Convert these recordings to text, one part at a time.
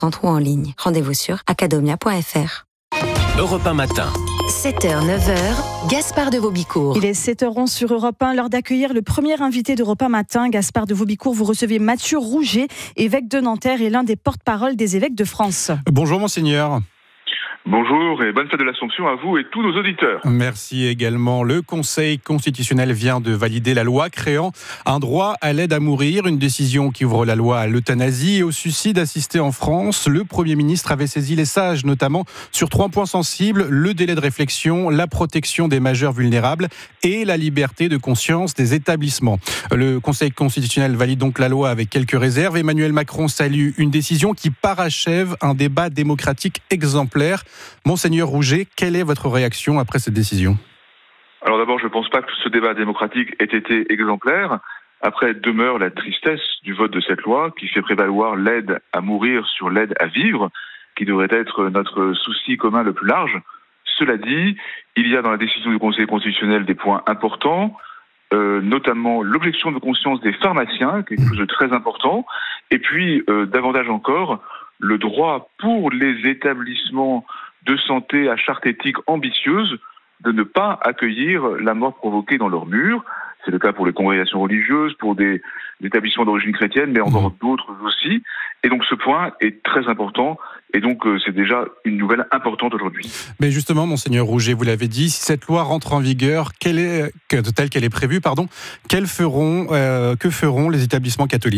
ou en ligne. Rendez-vous sur academia.fr. Europe 1 matin. 7h, 9h, Gaspard de Vaubicourt. Il est 7h11 sur Europe 1, l'heure d'accueillir le premier invité d'Europe 1 matin. Gaspard de Vaubicourt, vous recevez Mathieu Rouget, évêque de Nanterre et l'un des porte-parole des évêques de France. Bonjour monseigneur. Bonjour et bonne fête de l'Assomption à vous et tous nos auditeurs. Merci également. Le Conseil constitutionnel vient de valider la loi créant un droit à l'aide à mourir, une décision qui ouvre la loi à l'euthanasie et au suicide assisté en France. Le Premier ministre avait saisi les sages, notamment sur 3 points sensibles, le délai de réflexion, la protection des majeurs vulnérables et la liberté de conscience des établissements. Le Conseil constitutionnel valide donc la loi avec quelques réserves. Emmanuel Macron salue une décision qui parachève un débat démocratique exemplaire. Monseigneur Rouget, quelle est votre réaction après cette décision ? Alors d'abord, je ne pense pas que ce débat démocratique ait été exemplaire. Après, demeure la tristesse du vote de cette loi qui fait prévaloir l'aide à mourir sur l'aide à vivre, qui devrait être notre souci commun le plus large. Cela dit, il y a dans la décision du Conseil constitutionnel des points importants, notamment l'objection de conscience des pharmaciens, quelque chose de très important, et puis davantage encore, le droit pour les établissements de santé à charte éthique ambitieuse de ne pas accueillir la mort provoquée dans leurs murs. C'est le cas pour les congrégations religieuses, pour des établissements d'origine chrétienne, mais encore d'autres aussi. Et donc ce point est très important, et donc c'est déjà une nouvelle importante aujourd'hui. Mais justement, monseigneur Rouget, vous l'avez dit, si cette loi rentre en vigueur, telle qu'elle est prévue, que feront les établissements catholiques ?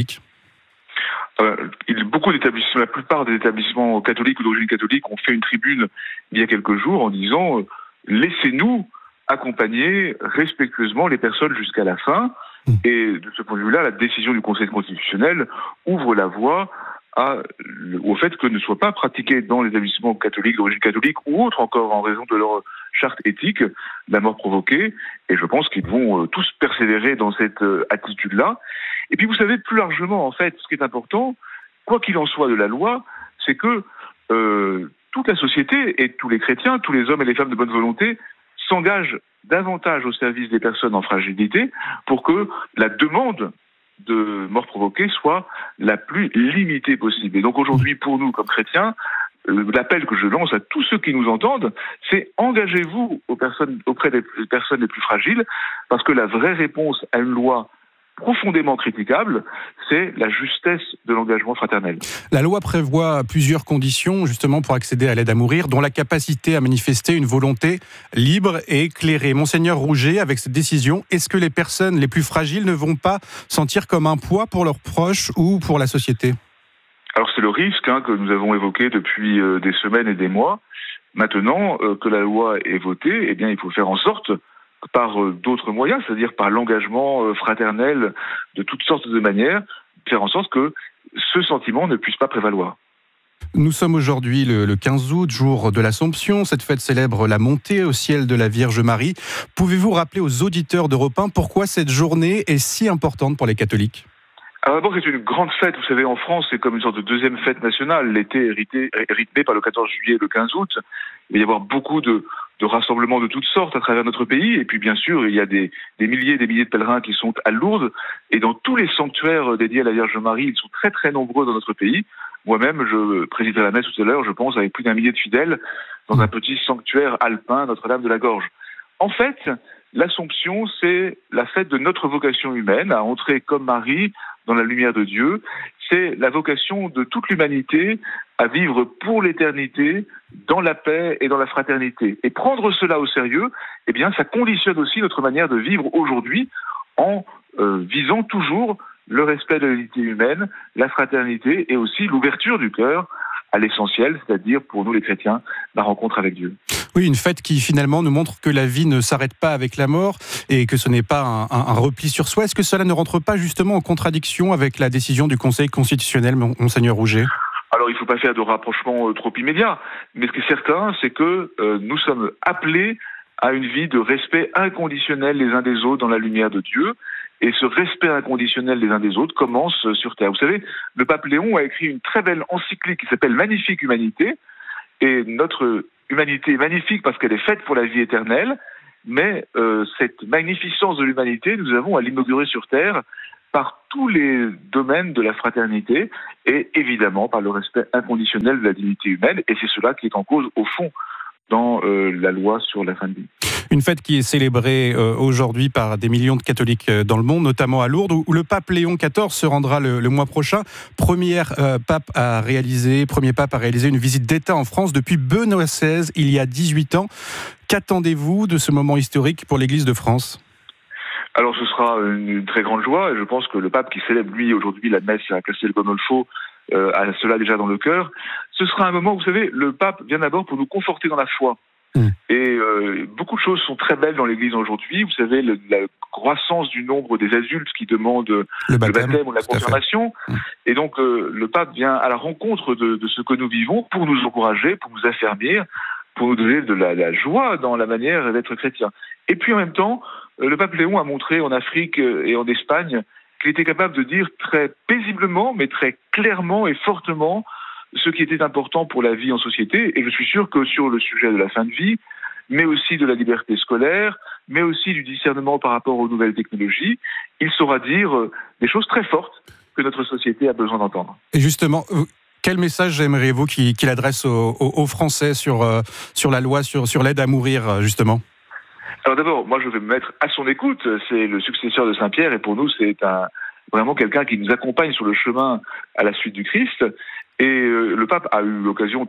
La plupart des établissements catholiques ou d'origine catholique ont fait une tribune il y a quelques jours en disant laissez-nous accompagner respectueusement les personnes jusqu'à la fin. Et de ce point de vue-là, la décision du Conseil constitutionnel ouvre la voie au fait que ne soit pas pratiquée dans les établissements catholiques d'origine catholique ou autres encore en raison de leur charte éthique la mort provoquée. Et je pense qu'ils vont tous persévérer dans cette attitude-là. Et puis vous savez, plus largement, en fait, ce qui est important, quoi qu'il en soit de la loi, c'est que toute la société et tous les chrétiens, tous les hommes et les femmes de bonne volonté s'engagent davantage au service des personnes en fragilité pour que la demande de mort provoquée soit la plus limitée possible. Et donc aujourd'hui, pour nous, comme chrétiens, l'appel que je lance à tous ceux qui nous entendent, c'est engagez-vous auprès des personnes les plus fragiles, parce que la vraie réponse à une loi profondément critiquable, c'est la justesse de l'engagement fraternel. La loi prévoit plusieurs conditions justement pour accéder à l'aide à mourir, dont la capacité à manifester une volonté libre et éclairée. Monseigneur Rouget, avec cette décision, est-ce que les personnes les plus fragiles ne vont pas sentir comme un poids pour leurs proches ou pour la société ? Alors c'est le risque que nous avons évoqué depuis des semaines et des mois. Maintenant que la loi est votée, eh bien, il faut faire en sorte par d'autres moyens, c'est-à-dire par l'engagement fraternel de toutes sortes de manières, faire en sorte que ce sentiment ne puisse pas prévaloir. Nous sommes aujourd'hui le 15 août, jour de l'Assomption. Cette fête célèbre la montée au ciel de la Vierge Marie. Pouvez-vous rappeler aux auditeurs d'Europe 1 pourquoi cette journée est si importante pour les catholiques ? Alors d'abord, c'est une grande fête. Vous savez, en France, c'est comme une sorte de deuxième fête nationale. L'été est rythmé par le 14 juillet et le 15 août. Il va y avoir beaucoup de rassemblements de toutes sortes à travers notre pays. Et puis, bien sûr, il y a des milliers et des milliers de pèlerins qui sont à Lourdes. Et dans tous les sanctuaires dédiés à la Vierge Marie, ils sont très, très nombreux dans notre pays. Moi-même, je présiderai la messe tout à l'heure, je pense, avec plus d'1 millier de fidèles dans un petit sanctuaire alpin, Notre-Dame de la Gorge. En fait, l'Assomption, c'est la fête de notre vocation humaine, à entrer comme Marie dans la lumière de Dieu. C'est la vocation de toute l'humanité à vivre pour l'éternité, dans la paix et dans la fraternité. Et prendre cela au sérieux, eh bien, ça conditionne aussi notre manière de vivre aujourd'hui en visant toujours le respect de l'unité humaine, la fraternité et aussi l'ouverture du cœur à l'essentiel, c'est-à-dire pour nous les chrétiens, la rencontre avec Dieu. Oui, une fête qui finalement nous montre que la vie ne s'arrête pas avec la mort et que ce n'est pas un repli sur soi. Est-ce que cela ne rentre pas justement en contradiction avec la décision du Conseil constitutionnel, monseigneur Rouget ? Alors il ne faut pas faire de rapprochement trop immédiat, mais ce qui est certain, c'est que nous sommes appelés à une vie de respect inconditionnel les uns des autres dans la lumière de Dieu. Et ce respect inconditionnel les uns des autres commence sur Terre. Vous savez, le pape Léon a écrit une très belle encyclique qui s'appelle « Magnifique humanité ». Et notre humanité est magnifique parce qu'elle est faite pour la vie éternelle. Mais cette magnificence de l'humanité, nous avons à l'inaugurer sur Terre par tous les domaines de la fraternité et évidemment par le respect inconditionnel de la dignité humaine. Et c'est cela qui est en cause, au fond, dans la loi sur la fin de vie. Une fête qui est célébrée aujourd'hui par des millions de catholiques dans le monde, notamment à Lourdes, où le pape Léon XIV se rendra le mois prochain. Premier pape à réaliser une visite d'État en France depuis Benoît XVI, il y a 18 ans. Qu'attendez-vous de ce moment historique pour l'Église de France ? Alors ce sera une très grande joie, et je pense que le pape qui célèbre, lui, aujourd'hui, la messe à Castel-Gandolfo, a cela déjà dans le cœur. Ce sera un moment où, vous savez, le pape vient d'abord pour nous conforter dans la foi. Et beaucoup de choses sont très belles dans l'Église aujourd'hui. Vous savez, la croissance du nombre des adultes qui demandent le baptême ou la confirmation. Et donc, le pape vient à la rencontre de ce que nous vivons pour nous encourager, pour nous affermir, pour nous donner de la joie dans la manière d'être chrétien. Et puis, en même temps, le pape Léon a montré en Afrique et en Espagne qu'il était capable de dire très paisiblement, mais très clairement et fortement ce qui était important pour la vie en société. Et je suis sûr que sur le sujet de la fin de vie, mais aussi de la liberté scolaire, mais aussi du discernement par rapport aux nouvelles technologies, il saura dire des choses très fortes que notre société a besoin d'entendre. Et justement, quel message aimeriez-vous qu'il adresse aux Français sur la loi, sur l'aide à mourir, justement ? Alors d'abord, moi je vais me mettre à son écoute. C'est le successeur de Saint-Pierre et pour nous c'est vraiment quelqu'un qui nous accompagne sur le chemin à la suite du Christ. Et le pape a eu l'occasion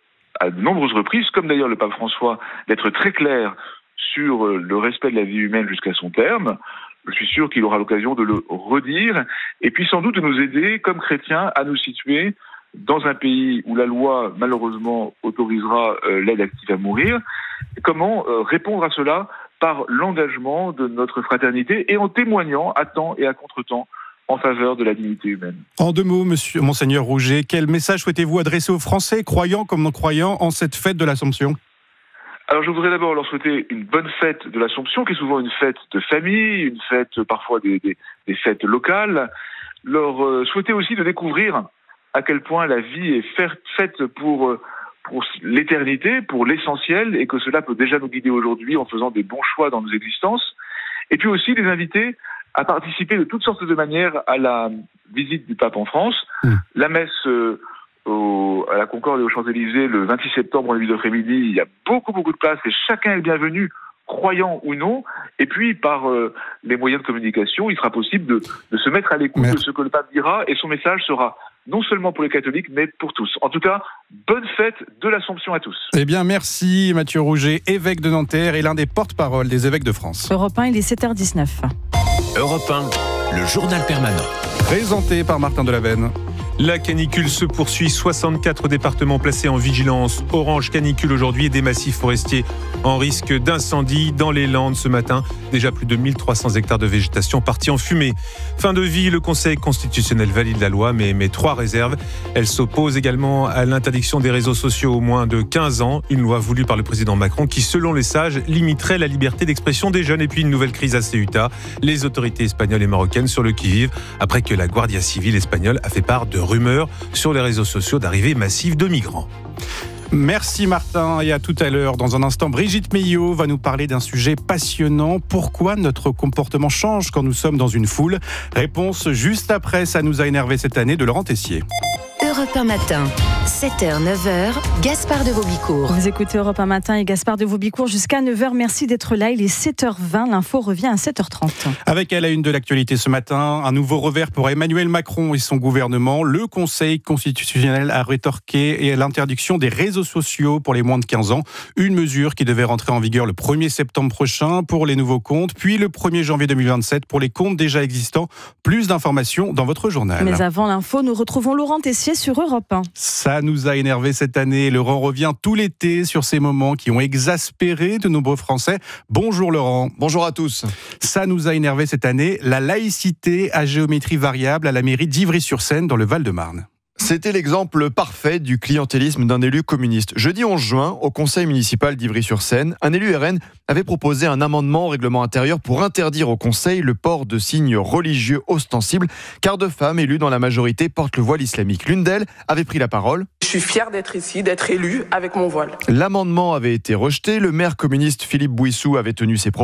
à de nombreuses reprises, comme d'ailleurs le pape François, d'être très clair sur le respect de la vie humaine jusqu'à son terme. Je suis sûr qu'il aura l'occasion de le redire et puis sans doute de nous aider comme chrétiens à nous situer dans un pays où la loi malheureusement autorisera l'aide active à mourir. Comment répondre à cela par l'engagement de notre fraternité et en témoignant à temps et à contre-temps en faveur de la dignité humaine. En 2 mots, Monseigneur Rouget, quel message souhaitez-vous adresser aux Français, croyants comme non-croyants, en cette fête de l'Assomption ? Alors je voudrais d'abord leur souhaiter une bonne fête de l'Assomption, qui est souvent une fête de famille, une fête parfois des fêtes locales. Leur souhaiter aussi de découvrir à quel point la vie est faite pour l'éternité, pour l'essentiel, et que cela peut déjà nous guider aujourd'hui en faisant des bons choix dans nos existences. Et puis aussi les inviter à participer de toutes sortes de manières à la visite du pape en France. La messe à la Concorde et aux Champs-Élysées le 26 septembre en début d'après-midi, il y a beaucoup de place et chacun est le bienvenu, croyant ou non. Et puis par les moyens de communication, il sera possible de se mettre à l'écoute de ce que le pape dira et son message sera non seulement pour les catholiques, mais pour tous. En tout cas, bonne fête de l'Assomption à tous. Eh bien, merci Mathieu Rouget, évêque de Nanterre et l'un des porte-parole des évêques de France. Europe 1, il est 7h19. Europe 1, le journal permanent. Présenté par Martin Delavenne. La canicule se poursuit, 64 départements placés en vigilance orange canicule aujourd'hui et des massifs forestiers en risque d'incendie dans les Landes ce matin. Déjà plus de 1300 hectares de végétation partis en fumée. Fin de vie, le Conseil constitutionnel valide la loi mais émet 3 réserves. Elle s'oppose également à l'interdiction des réseaux sociaux aux moins de 15 ans, une loi voulue par le président Macron qui, selon les sages, limiterait la liberté d'expression des jeunes. Et puis une nouvelle crise à Ceuta, les autorités espagnoles et marocaines sur le qui-vive après que la Guardia Civile espagnole a fait part de rumeurs sur les réseaux sociaux d'arrivée massive de migrants. Merci Martin et à tout à l'heure. Dans un instant, Brigitte Meillot va nous parler d'un sujet passionnant. Pourquoi notre comportement change quand nous sommes dans une foule ? Réponse juste après, ça nous a énervé cette année, de Laurent Tessier. Europe 1 matin, 7h, 9h, Gaspard de Vaubicourt. Vous écoutez Europe 1 matin et Gaspard de Vaubicourt jusqu'à 9h. Merci d'être là. Il est 7h20. L'info revient à 7h30. Avec à la une de l'actualité ce matin, un nouveau revers pour Emmanuel Macron et son gouvernement. Le Conseil constitutionnel a rétorqué l'interdiction des réseaux sociaux pour les moins de 15 ans. Une mesure qui devait rentrer en vigueur le 1er septembre prochain pour les nouveaux comptes, puis le 1er janvier 2027 pour les comptes déjà existants. Plus d'informations dans votre journal. Mais avant l'info, nous retrouvons Laurent Tessier sur Europe 1. Ça nous a énervé cette année. Laurent revient tout l'été sur ces moments qui ont exaspéré de nombreux Français. Bonjour Laurent. Bonjour à tous. Ça nous a énervé cette année. La laïcité à géométrie variable à la mairie d'Ivry-sur-Seine dans le Val-de-Marne. C'était l'exemple parfait du clientélisme d'un élu communiste. Jeudi 11 juin, au conseil municipal d'Ivry-sur-Seine, un élu RN avait proposé un amendement au règlement intérieur pour interdire au conseil le port de signes religieux ostensibles, car 2 femmes élues dans la majorité portent le voile islamique. L'une d'elles avait pris la parole. Je suis fière d'être ici, d'être élue avec mon voile. L'amendement avait été rejeté. Le maire communiste Philippe Bouissou avait tenu ses propos.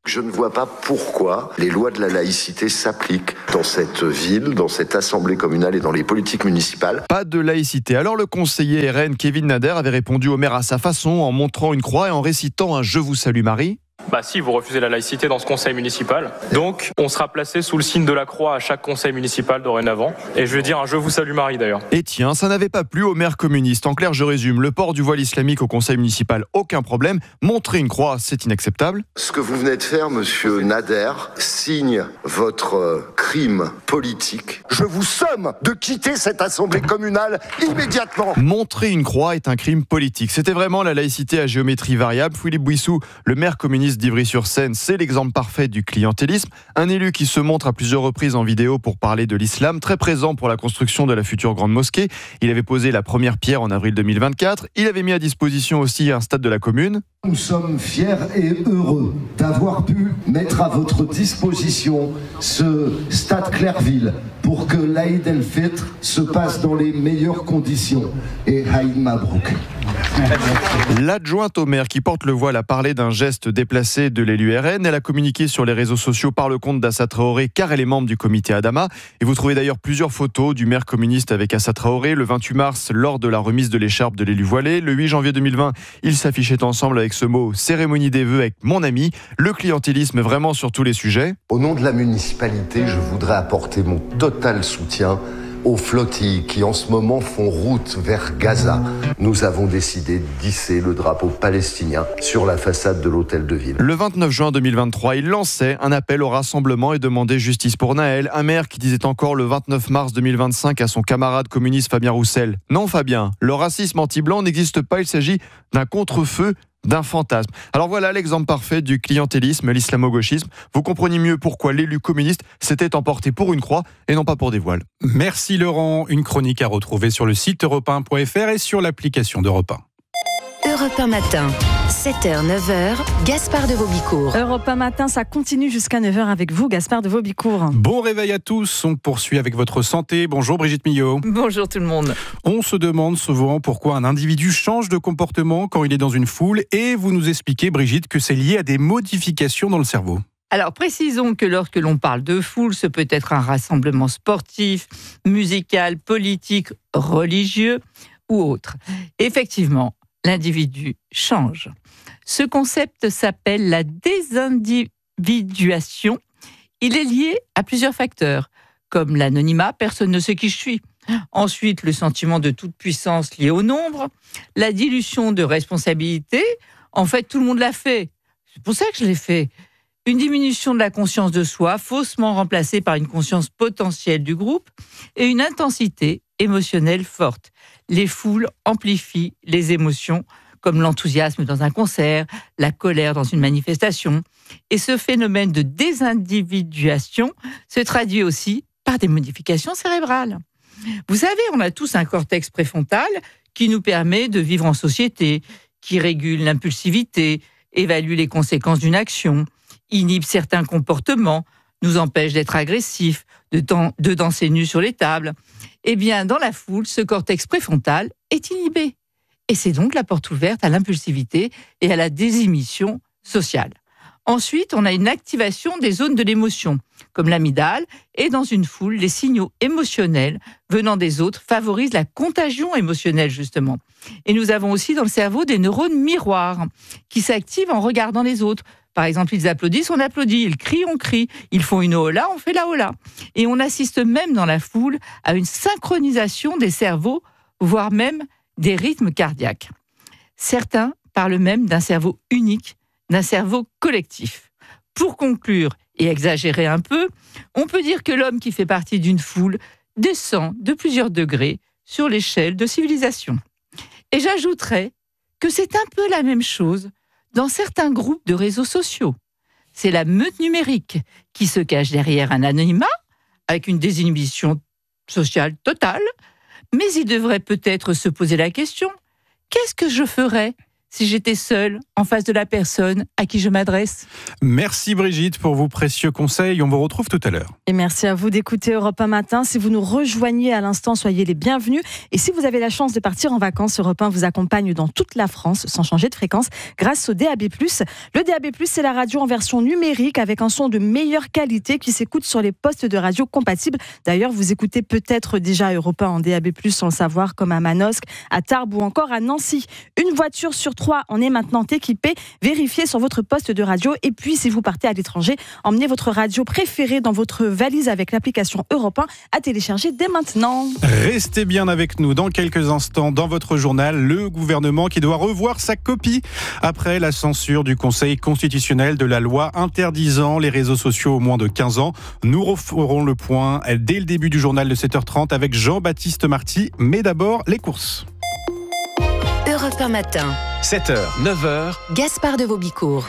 Je ne vois pas pourquoi les lois de la laïcité s'appliquent dans cette ville, dans cette assemblée communale et dans les politiques municipales. Pas de laïcité. Alors le conseiller RN Kevin Nader avait répondu au maire à sa façon en montrant une croix et en récitant un « Je vous salue Marie ». Si, vous refusez la laïcité dans ce conseil municipal. Donc, on sera placé sous le signe de la croix à chaque conseil municipal dorénavant. Et je vais dire un « Je vous salue Marie » d'ailleurs. Et tiens, ça n'avait pas plu au maire communiste. En clair, je résume, le port du voile islamique au conseil municipal, aucun problème. Montrer une croix, c'est inacceptable. Ce que vous venez de faire, monsieur Nader, signe votre crime politique. Je vous somme de quitter cette assemblée communale immédiatement. Montrer une croix est un crime politique. C'était vraiment la laïcité à géométrie variable. Philippe Bouissou, le maire communiste d'Ivry-sur-Seine, c'est l'exemple parfait du clientélisme. Un élu qui se montre à plusieurs reprises en vidéo pour parler de l'islam, très présent pour la construction de la future grande mosquée. Il avait posé la première pierre en avril 2024. Il avait mis à disposition aussi un stade de la commune. Nous sommes fiers et heureux d'avoir pu mettre à votre disposition ce stade Clairville pour que l'Aïd el-Fitr se passe dans les meilleures conditions. Et Haïd Mabrouk. L'adjointe au maire qui porte le voile a parlé d'un geste déplacé de l'élu RN. Elle a communiqué sur les réseaux sociaux par le compte d'Assa Traoré car elle est membre du comité Adama. Et vous trouvez d'ailleurs plusieurs photos du maire communiste avec Assa Traoré le 28 mars lors de la remise de l'écharpe de l'élu voilé. Le 8 janvier 2020, ils s'affichaient ensemble avec ce mot « cérémonie des vœux avec mon ami ». Le clientélisme vraiment sur tous les sujets. Au nom de la municipalité, je voudrais apporter mon total soutien aux flottilles qui en ce moment font route vers Gaza. Nous avons décidé d'hisser le drapeau palestinien sur la façade de l'hôtel de ville. Le 29 juin 2023, il lançait un appel au rassemblement et demandait justice pour Naël, un maire qui disait encore le 29 mars 2025 à son camarade communiste Fabien Roussel. Non Fabien, le racisme anti-blanc n'existe pas, il s'agit d'un contre-feu, d'un fantasme. Alors voilà l'exemple parfait du clientélisme, l'islamo-gauchisme. Vous comprenez mieux pourquoi l'élu communiste s'était emporté pour une croix et non pas pour des voiles. Merci Laurent. Une chronique à retrouver sur le site europe1.fr et sur l'application d'Europe 1. Europe 1 matin, 7h, 9h, Gaspard de Vaubicourt. Europe 1 matin, ça continue jusqu'à 9h avec vous, Gaspard de Vaubicourt. Bon réveil à tous, on poursuit avec votre santé. Bonjour Brigitte Millot. Bonjour tout le monde. On se demande souvent pourquoi un individu change de comportement quand il est dans une foule et vous nous expliquez, Brigitte, que c'est lié à des modifications dans le cerveau. Alors précisons que lorsque l'on parle de foule, ce peut être un rassemblement sportif, musical, politique, religieux ou autre. Effectivement, l'individu change. Ce concept s'appelle la désindividuation. Il est lié à plusieurs facteurs, comme l'anonymat, personne ne sait qui je suis. Ensuite, le sentiment de toute puissance lié au nombre, la dilution de responsabilité. En fait, tout le monde l'a fait. C'est pour ça que je l'ai fait. Une diminution de la conscience de soi, faussement remplacée par une conscience potentielle du groupe, et une intensité émotionnelle forte. Les foules amplifient les émotions, comme l'enthousiasme dans un concert, la colère dans une manifestation. Et ce phénomène de désindividuation se traduit aussi par des modifications cérébrales. Vous savez, on a tous un cortex préfrontal qui nous permet de vivre en société, qui régule l'impulsivité, évalue les conséquences d'une action, inhibe certains comportements, nous empêche d'être agressifs, de danser nus sur les tables. Eh bien, dans la foule, ce cortex préfrontal est inhibé. Et c'est donc la porte ouverte à l'impulsivité et à la désinhibition sociale. Ensuite, on a une activation des zones de l'émotion, comme l'amygdale, et dans une foule, les signaux émotionnels venant des autres favorisent la contagion émotionnelle, justement. Et nous avons aussi dans le cerveau des neurones miroirs qui s'activent en regardant les autres. Par exemple, ils applaudissent, on applaudit, ils crient, on crie, ils font une hola, on fait la hola. Et on assiste même dans la foule à une synchronisation des cerveaux, voire même des rythmes cardiaques. Certains parlent même d'un cerveau unique, d'un cerveau collectif. Pour conclure et exagérer un peu, on peut dire que l'homme qui fait partie d'une foule descend de plusieurs degrés sur l'échelle de civilisation. Et j'ajouterais que c'est un peu la même chose dans certains groupes de réseaux sociaux. C'est la meute numérique qui se cache derrière un anonymat, avec une désinhibition sociale totale, mais il devrait peut-être se poser la question, qu'est-ce que je ferais si j'étais seule en face de la personne à qui je m'adresse. Merci Brigitte pour vos précieux conseils. On vous retrouve tout à l'heure. Et merci à vous d'écouter Europe 1 Matin. Si vous nous rejoignez à l'instant, soyez les bienvenus. Et si vous avez la chance de partir en vacances, Europe 1 vous accompagne dans toute la France sans changer de fréquence grâce au DAB+. Le DAB+, c'est la radio en version numérique avec un son de meilleure qualité qui s'écoute sur les postes de radio compatibles. D'ailleurs, vous écoutez peut-être déjà Europe 1 en DAB+, sans le savoir, comme à Manosque, à Tarbes ou encore à Nancy. Une voiture sur 3 en est maintenant équipée. Vérifiez sur votre poste de radio. Et puis, si vous partez à l'étranger, emmenez votre radio préférée dans votre valise avec l'application Europe 1 à télécharger dès maintenant. Restez bien avec nous dans quelques instants dans votre journal. Le gouvernement qui doit revoir sa copie après la censure du Conseil constitutionnel de la loi interdisant les réseaux sociaux aux moins de 15 ans. Nous referons le point dès le début du journal de 7h30 avec Jean-Baptiste Marty. Mais d'abord, les courses. Europe 1 Matin. 7h, 9h. Gaspard de Vaubicourt.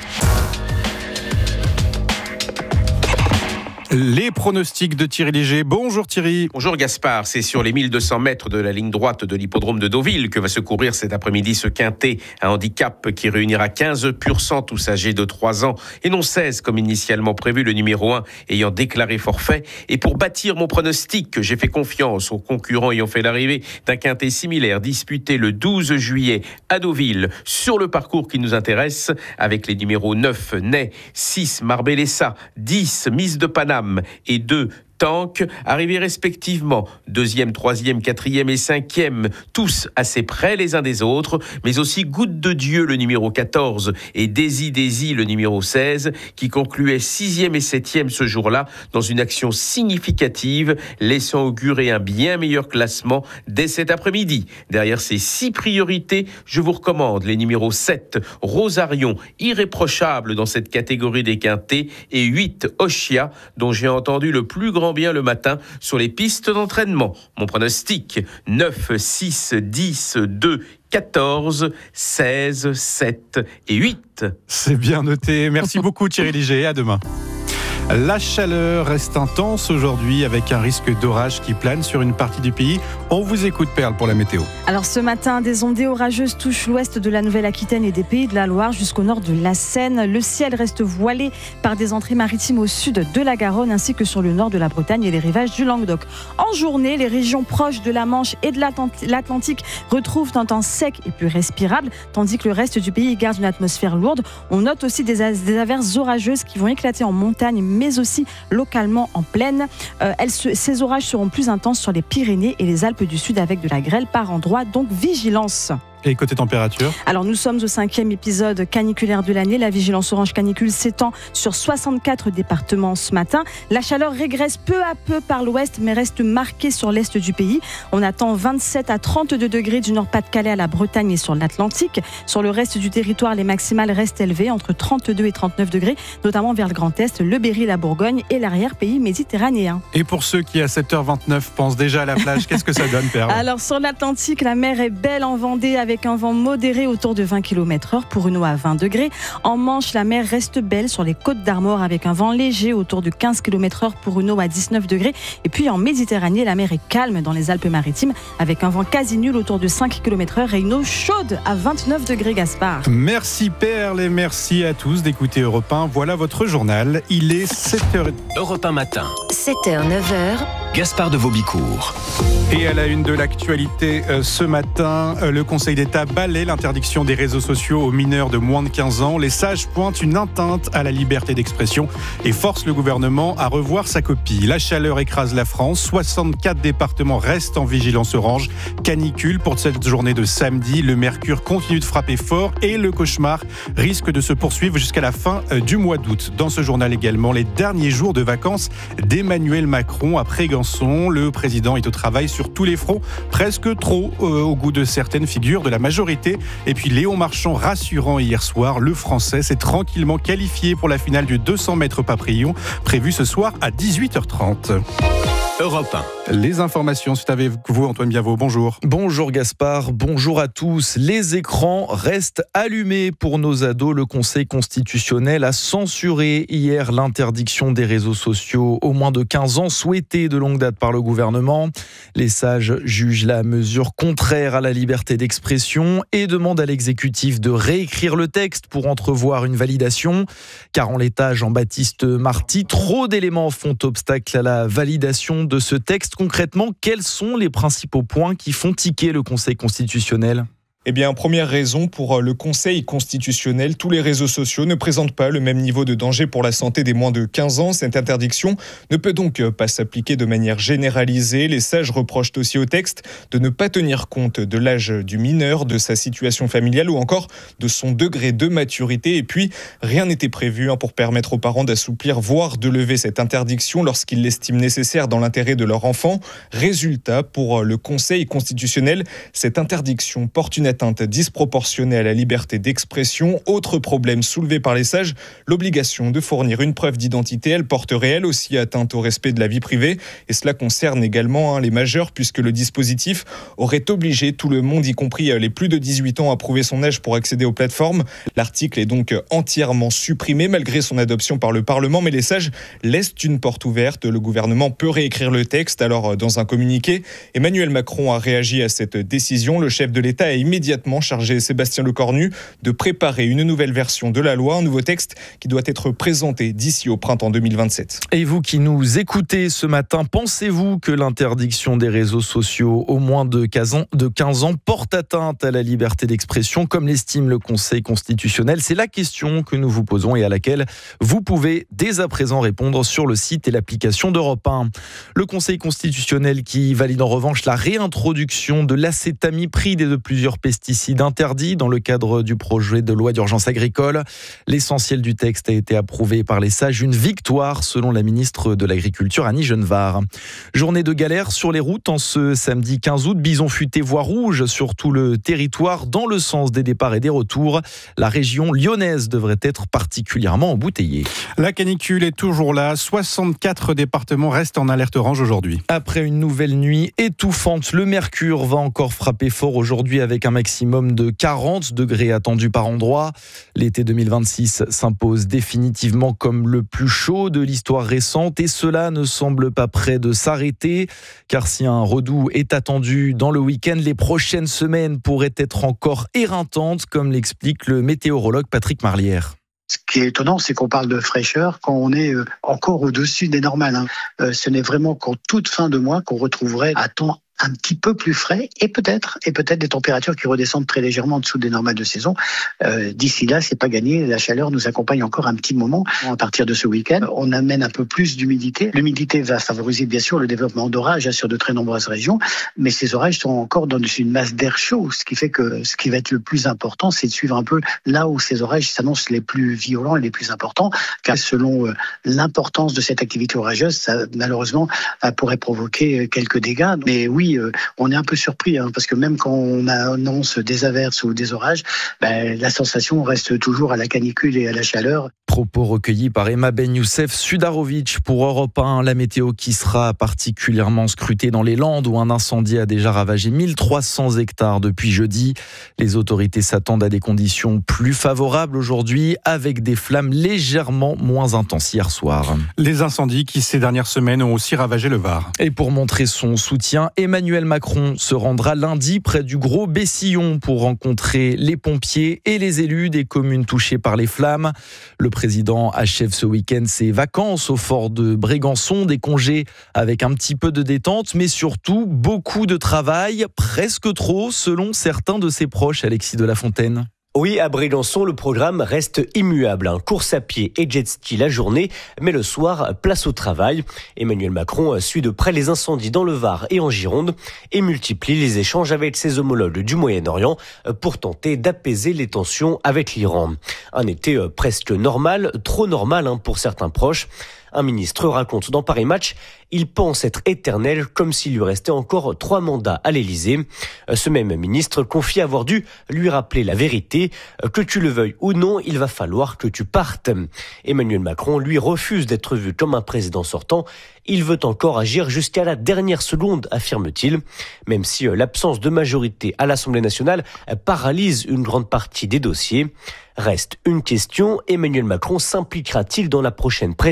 Les pronostics de Thierry Léger. Bonjour Thierry. Bonjour Gaspard, c'est sur les 1200 mètres de la ligne droite de l'hippodrome de Deauville que va se courir cet après-midi ce quintet, un handicap qui réunira 15 pur sang tous âgés de 3 ans et non 16 comme initialement prévu, le numéro 1 ayant déclaré forfait. Et pour bâtir mon pronostic, j'ai fait confiance aux concurrents ayant fait l'arrivée d'un quintet similaire disputé le 12 juillet à Deauville sur le parcours qui nous intéresse avec les numéros 9 Ney, 6 Marbellessa, 10 Miss de Paname et 2 Tank, arrivés respectivement 2e, 3e, 4e et 5e, tous assez près les uns des autres, mais aussi Goutte de Dieu, le numéro 14, et Daisy, le numéro 16, qui concluaient 6e et 7e ce jour-là dans une action significative, laissant augurer un bien meilleur classement dès cet après-midi. Derrière ces 6 priorités, je vous recommande les numéros 7, Rosarion, irréprochable dans cette catégorie des quintés, et 8, Oshia, dont j'ai entendu le plus grand bien le matin sur les pistes d'entraînement. Mon pronostic, 9, 6, 10, 2, 14, 16, 7 et 8. C'est bien noté. Merci beaucoup Thierry Léger. À demain. La chaleur reste intense aujourd'hui avec un risque d'orage qui plane sur une partie du pays. On vous écoute Perle pour la météo. Alors ce matin, des ondées orageuses touchent l'ouest de la Nouvelle-Aquitaine et des Pays de la Loire jusqu'au nord de la Seine. Le ciel reste voilé par des entrées maritimes au sud de la Garonne ainsi que sur le nord de la Bretagne et les rivages du Languedoc. En journée, les régions proches de la Manche et de l'Atlantique retrouvent un temps sec et plus respirable, tandis que le reste du pays garde une atmosphère lourde. On note aussi des averses orageuses qui vont éclater en montagne, mais aussi localement en plaine. Ces orages seront plus intenses sur les Pyrénées et les Alpes du Sud avec de la grêle par endroits, donc vigilance. Et côté température ? Alors nous sommes au 5e épisode caniculaire de l'année. La vigilance orange canicule s'étend sur 64 départements ce matin. La chaleur régresse peu à peu par l'ouest mais reste marquée sur l'est du pays. On attend 27 à 32 degrés du Nord-Pas-de-Calais à la Bretagne et sur l'Atlantique. Sur le reste du territoire, les maximales restent élevées entre 32 et 39 degrés, notamment vers le Grand Est, le Berry, la Bourgogne et l'arrière-pays méditerranéen. Et pour ceux qui à 7h29 pensent déjà à la plage, qu'est-ce que ça donne, Perle ? Alors sur l'Atlantique, la mer est belle en Vendée avec un vent modéré autour de 20 km/h pour une eau à 20 degrés. En Manche, la mer reste belle sur les côtes d'Armor avec un vent léger autour de 15 km/h pour une eau à 19 degrés. Et puis en Méditerranée, la mer est calme dans les Alpes-Maritimes avec un vent quasi nul autour de 5 km/h et une eau chaude à 29 degrés, Gaspard. Merci Perle et merci à tous d'écouter Europe 1. Voilà votre journal. Il est 7h. Europe 1 Matin. 7h, 9h. Gaspard de Vaubicourt. Et à la une de l'actualité ce matin, le Conseil d'État balaie l'interdiction des réseaux sociaux aux mineurs de moins de 15 ans. Les sages pointent une atteinte à la liberté d'expression et forcent le gouvernement à revoir sa copie. La chaleur écrase la France. 64 départements restent en vigilance orange. Canicule pour cette journée de samedi. Le mercure continue de frapper fort et le cauchemar risque de se poursuivre jusqu'à la fin du mois d'août. Dans ce journal également, les derniers jours de vacances d'Emmanuel Macron à Brégançon. Le président est au travail sur tous les fronts, presque trop au goût de certaines figures de la majorité. Et puis Léon Marchand rassurant hier soir, le Français s'est tranquillement qualifié pour la finale du 200 mètres Papillon, prévue ce soir à 18h30. Europe 1. Les informations, c'est avec vous Antoine Bienvot, bonjour. Bonjour Gaspard, bonjour à tous. Les écrans restent allumés pour nos ados. Le Conseil constitutionnel a censuré hier l'interdiction des réseaux sociaux aux moins de 15 ans, souhaitée de longue longue date par le gouvernement. Les sages jugent la mesure contraire à la liberté d'expression et demandent à l'exécutif de réécrire le texte pour entrevoir une validation. Car en l'état, Jean-Baptiste Marty, trop d'éléments font obstacle à la validation de ce texte. Concrètement, quels sont les principaux points qui font tiquer le Conseil constitutionnel ? Eh bien, première raison pour le Conseil constitutionnel, tous les réseaux sociaux ne présentent pas le même niveau de danger pour la santé des moins de 15 ans. Cette interdiction ne peut donc pas s'appliquer de manière généralisée. Les sages reprochent aussi au texte de ne pas tenir compte de l'âge du mineur, de sa situation familiale ou encore de son degré de maturité. Et puis, rien n'était prévu pour permettre aux parents d'assouplir, voire de lever cette interdiction lorsqu'ils l'estiment nécessaire dans l'intérêt de leur enfant. Résultat, pour le Conseil constitutionnel, cette interdiction porte une atteinte disproportionnée à la liberté d'expression. Autre problème soulevé par les sages, l'obligation de fournir une preuve d'identité. Elle porterait elle aussi atteinte au respect de la vie privée. Et cela concerne également les majeurs, puisque le dispositif aurait obligé tout le monde, y compris les plus de 18 ans, à prouver son âge pour accéder aux plateformes. L'article est donc entièrement supprimé malgré son adoption par le Parlement. Mais les sages laissent une porte ouverte. Le gouvernement peut réécrire le texte. Alors, dans un communiqué, Emmanuel Macron a réagi à cette décision. Le chef de l'État a immédiatement chargé Sébastien Lecornu de préparer une nouvelle version de la loi, un nouveau texte qui doit être présenté d'ici au printemps 2027. Et vous qui nous écoutez ce matin, pensez-vous que l'interdiction des réseaux sociaux aux moins de 15 ans porte atteinte à la liberté d'expression, comme l'estime le Conseil constitutionnel ? C'est la question que nous vous posons et à laquelle vous pouvez dès à présent répondre sur le site et l'application d'Europe 1. Le Conseil constitutionnel qui valide en revanche la réintroduction de l'acétamipride et de plusieurs pesticides interdits dans le cadre du projet de loi d'urgence agricole. L'essentiel du texte a été approuvé par les sages. Une victoire selon la ministre de l'Agriculture, Annie Genevard. Journée de galère sur les routes en ce samedi 15 août. Bison futé voie rouge sur tout le territoire dans le sens des départs et des retours. La région lyonnaise devrait être particulièrement embouteillée. La canicule est toujours là. 64 départements restent en alerte orange aujourd'hui. Après une nouvelle nuit étouffante, le mercure va encore frapper fort aujourd'hui avec un maximum de 40 degrés attendus par endroit. L'été 2026 s'impose définitivement comme le plus chaud de l'histoire récente et cela ne semble pas près de s'arrêter car si un redout est attendu dans le week-end, les prochaines semaines pourraient être encore éreintantes comme l'explique le météorologue Patrick Marlière. Ce qui est étonnant, c'est qu'on parle de fraîcheur quand on est encore au-dessus des normales. Ce n'est vraiment qu'en toute fin de mois qu'on retrouverait à temps un petit peu plus frais et peut-être des températures qui redescendent très légèrement en dessous des normales de saison. D'ici là, c'est pas gagné. La chaleur nous accompagne encore un petit moment. À partir de ce week-end, on amène un peu plus d'humidité. L'humidité va favoriser bien sûr le développement d'orages sur de très nombreuses régions, mais ces orages sont encore dans une masse d'air chaud, ce qui fait que ce qui va être le plus important, c'est de suivre un peu là où ces orages s'annoncent les plus violents et les plus importants, car selon l'importance de cette activité orageuse, ça malheureusement pourrait provoquer quelques dégâts. Mais oui, on est un peu surpris, parce que même quand on annonce des averses ou des orages, la sensation reste toujours à la canicule et à la chaleur. Propos recueillis par Emma Ben Youssef Sudarovic pour Europe 1. La météo qui sera particulièrement scrutée dans les Landes où un incendie a déjà ravagé 1300 hectares depuis jeudi. Les autorités s'attendent à des conditions plus favorables aujourd'hui avec des flammes légèrement moins intenses hier soir. Les incendies qui ces dernières semaines ont aussi ravagé le Var. Et pour montrer son soutien, Emmanuel Macron se rendra lundi près du Gros Bessillon pour rencontrer les pompiers et les élus des communes touchées par les flammes. Le président achève ce week-end ses vacances au fort de Brégançon, des congés avec un petit peu de détente, mais surtout beaucoup de travail, presque trop selon certains de ses proches, Alexis de la Fontaine. Oui, à Brégançon, le programme reste immuable. Course à pied et jet ski la journée, mais le soir, place au travail. Emmanuel Macron suit de près les incendies dans le Var et en Gironde et multiplie les échanges avec ses homologues du Moyen-Orient pour tenter d'apaiser les tensions avec l'Iran. Un été presque normal, trop normal pour certains proches. Un ministre raconte dans Paris Match, il pense être éternel comme s'il lui restait encore 3 mandats à l'Élysée. Ce même ministre confie avoir dû lui rappeler la vérité, que tu le veuilles ou non, il va falloir que tu partes. Emmanuel Macron, lui, refuse d'être vu comme un président sortant. Il veut encore agir jusqu'à la dernière seconde, affirme-t-il. Même si l'absence de majorité à l'Assemblée nationale paralyse une grande partie des dossiers. Reste une question, Emmanuel Macron s'impliquera-t-il dans la prochaine présidentielle ?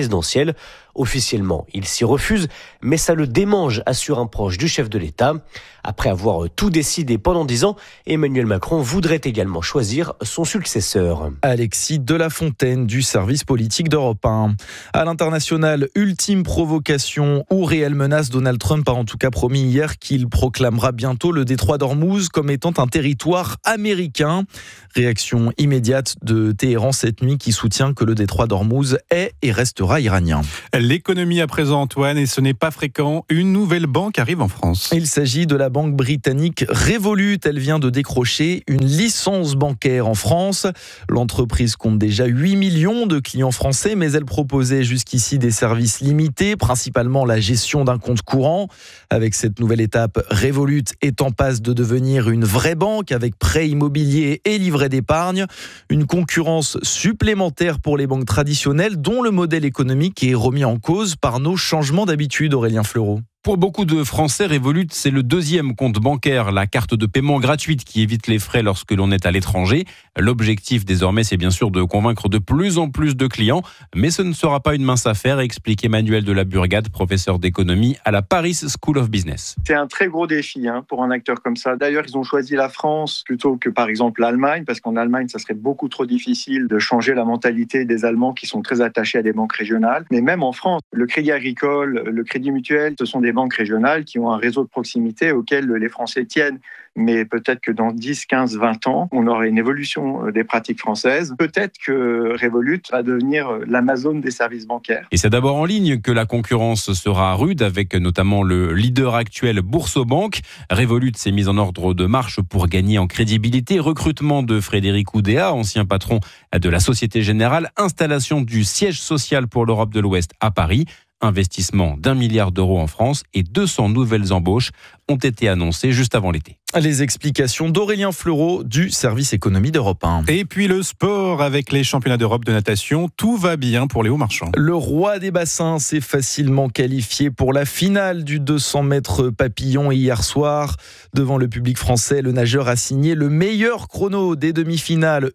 Officiellement, il s'y refuse, mais ça le démange, assure un proche du chef de l'État. Après avoir tout décidé pendant 10 ans, Emmanuel Macron voudrait également choisir son successeur. Alexis Delafontaine du service politique d'Europe 1. À l'international, ultime provocation ou réelle menace, Donald Trump a en tout cas promis hier qu'il proclamera bientôt le détroit d'Ormuz comme étant un territoire américain. Réaction immédiate de Téhéran cette nuit qui soutient que le détroit d'Ormuz est et restera iranien. L'économie à présent, Antoine, et ce n'est pas fréquent. Une nouvelle banque arrive en France. Il s'agit de la banque britannique Revolut. Elle vient de décrocher une licence bancaire en France. L'entreprise compte déjà 8 millions de clients français, mais elle proposait jusqu'ici des services limités, principalement la gestion d'un compte courant. Avec cette nouvelle étape, Revolut est en passe de devenir une vraie banque avec prêts immobiliers et livrets d'épargne. Une concurrence supplémentaire pour les banques traditionnelles dont le modèle économique est remis en cause par nos changements d'habitude, Aurélien Fleureau. Pour beaucoup de Français, Revolut, c'est le deuxième compte bancaire, la carte de paiement gratuite qui évite les frais lorsque l'on est à l'étranger. L'objectif désormais, c'est bien sûr de convaincre de plus en plus de clients, mais ce ne sera pas une mince affaire, explique Emmanuel de la Burgade, professeur d'économie à la Paris School of Business. C'est un très gros défi pour un acteur comme ça. D'ailleurs, ils ont choisi la France plutôt que par exemple l'Allemagne, parce qu'en Allemagne, ça serait beaucoup trop difficile de changer la mentalité des Allemands qui sont très attachés à des banques régionales. Mais même en France, le Crédit Agricole, le Crédit Mutuel, ce sont des banques régionales qui ont un réseau de proximité auquel les Français tiennent. Mais peut-être que dans 10, 15, 20 ans, on aura une évolution des pratiques françaises. Peut-être que Revolut va devenir l'Amazon des services bancaires. Et c'est d'abord en ligne que la concurrence sera rude, avec notamment le leader actuel Boursobank. Revolut s'est mise en ordre de marche pour gagner en crédibilité. Recrutement de Frédéric Oudéa, ancien patron de la Société Générale. Installation du siège social pour l'Europe de l'Ouest à Paris. Investissement d'1 milliard d'euros en France et 200 nouvelles embauches ont été annoncées juste avant l'été. Les explications d'Aurélien Fleureau du service économie d'Europe 1. Et puis le sport avec les championnats d'Europe de natation. Tout va bien pour Léo Marchand. Le roi des bassins s'est facilement qualifié pour la finale du 200 mètres papillon hier soir. Devant le public français, le nageur a signé le meilleur chrono des demi-finales,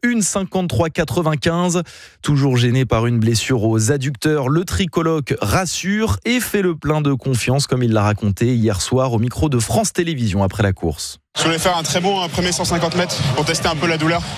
1:53,95. Toujours gêné par une blessure aux adducteurs, le tricoloque rassure et fait le plein de confiance comme il l'a raconté hier soir au micro de France Télévisions après la course. Je voulais faire un très bon premier 150 mètres pour tester un peu la douleur.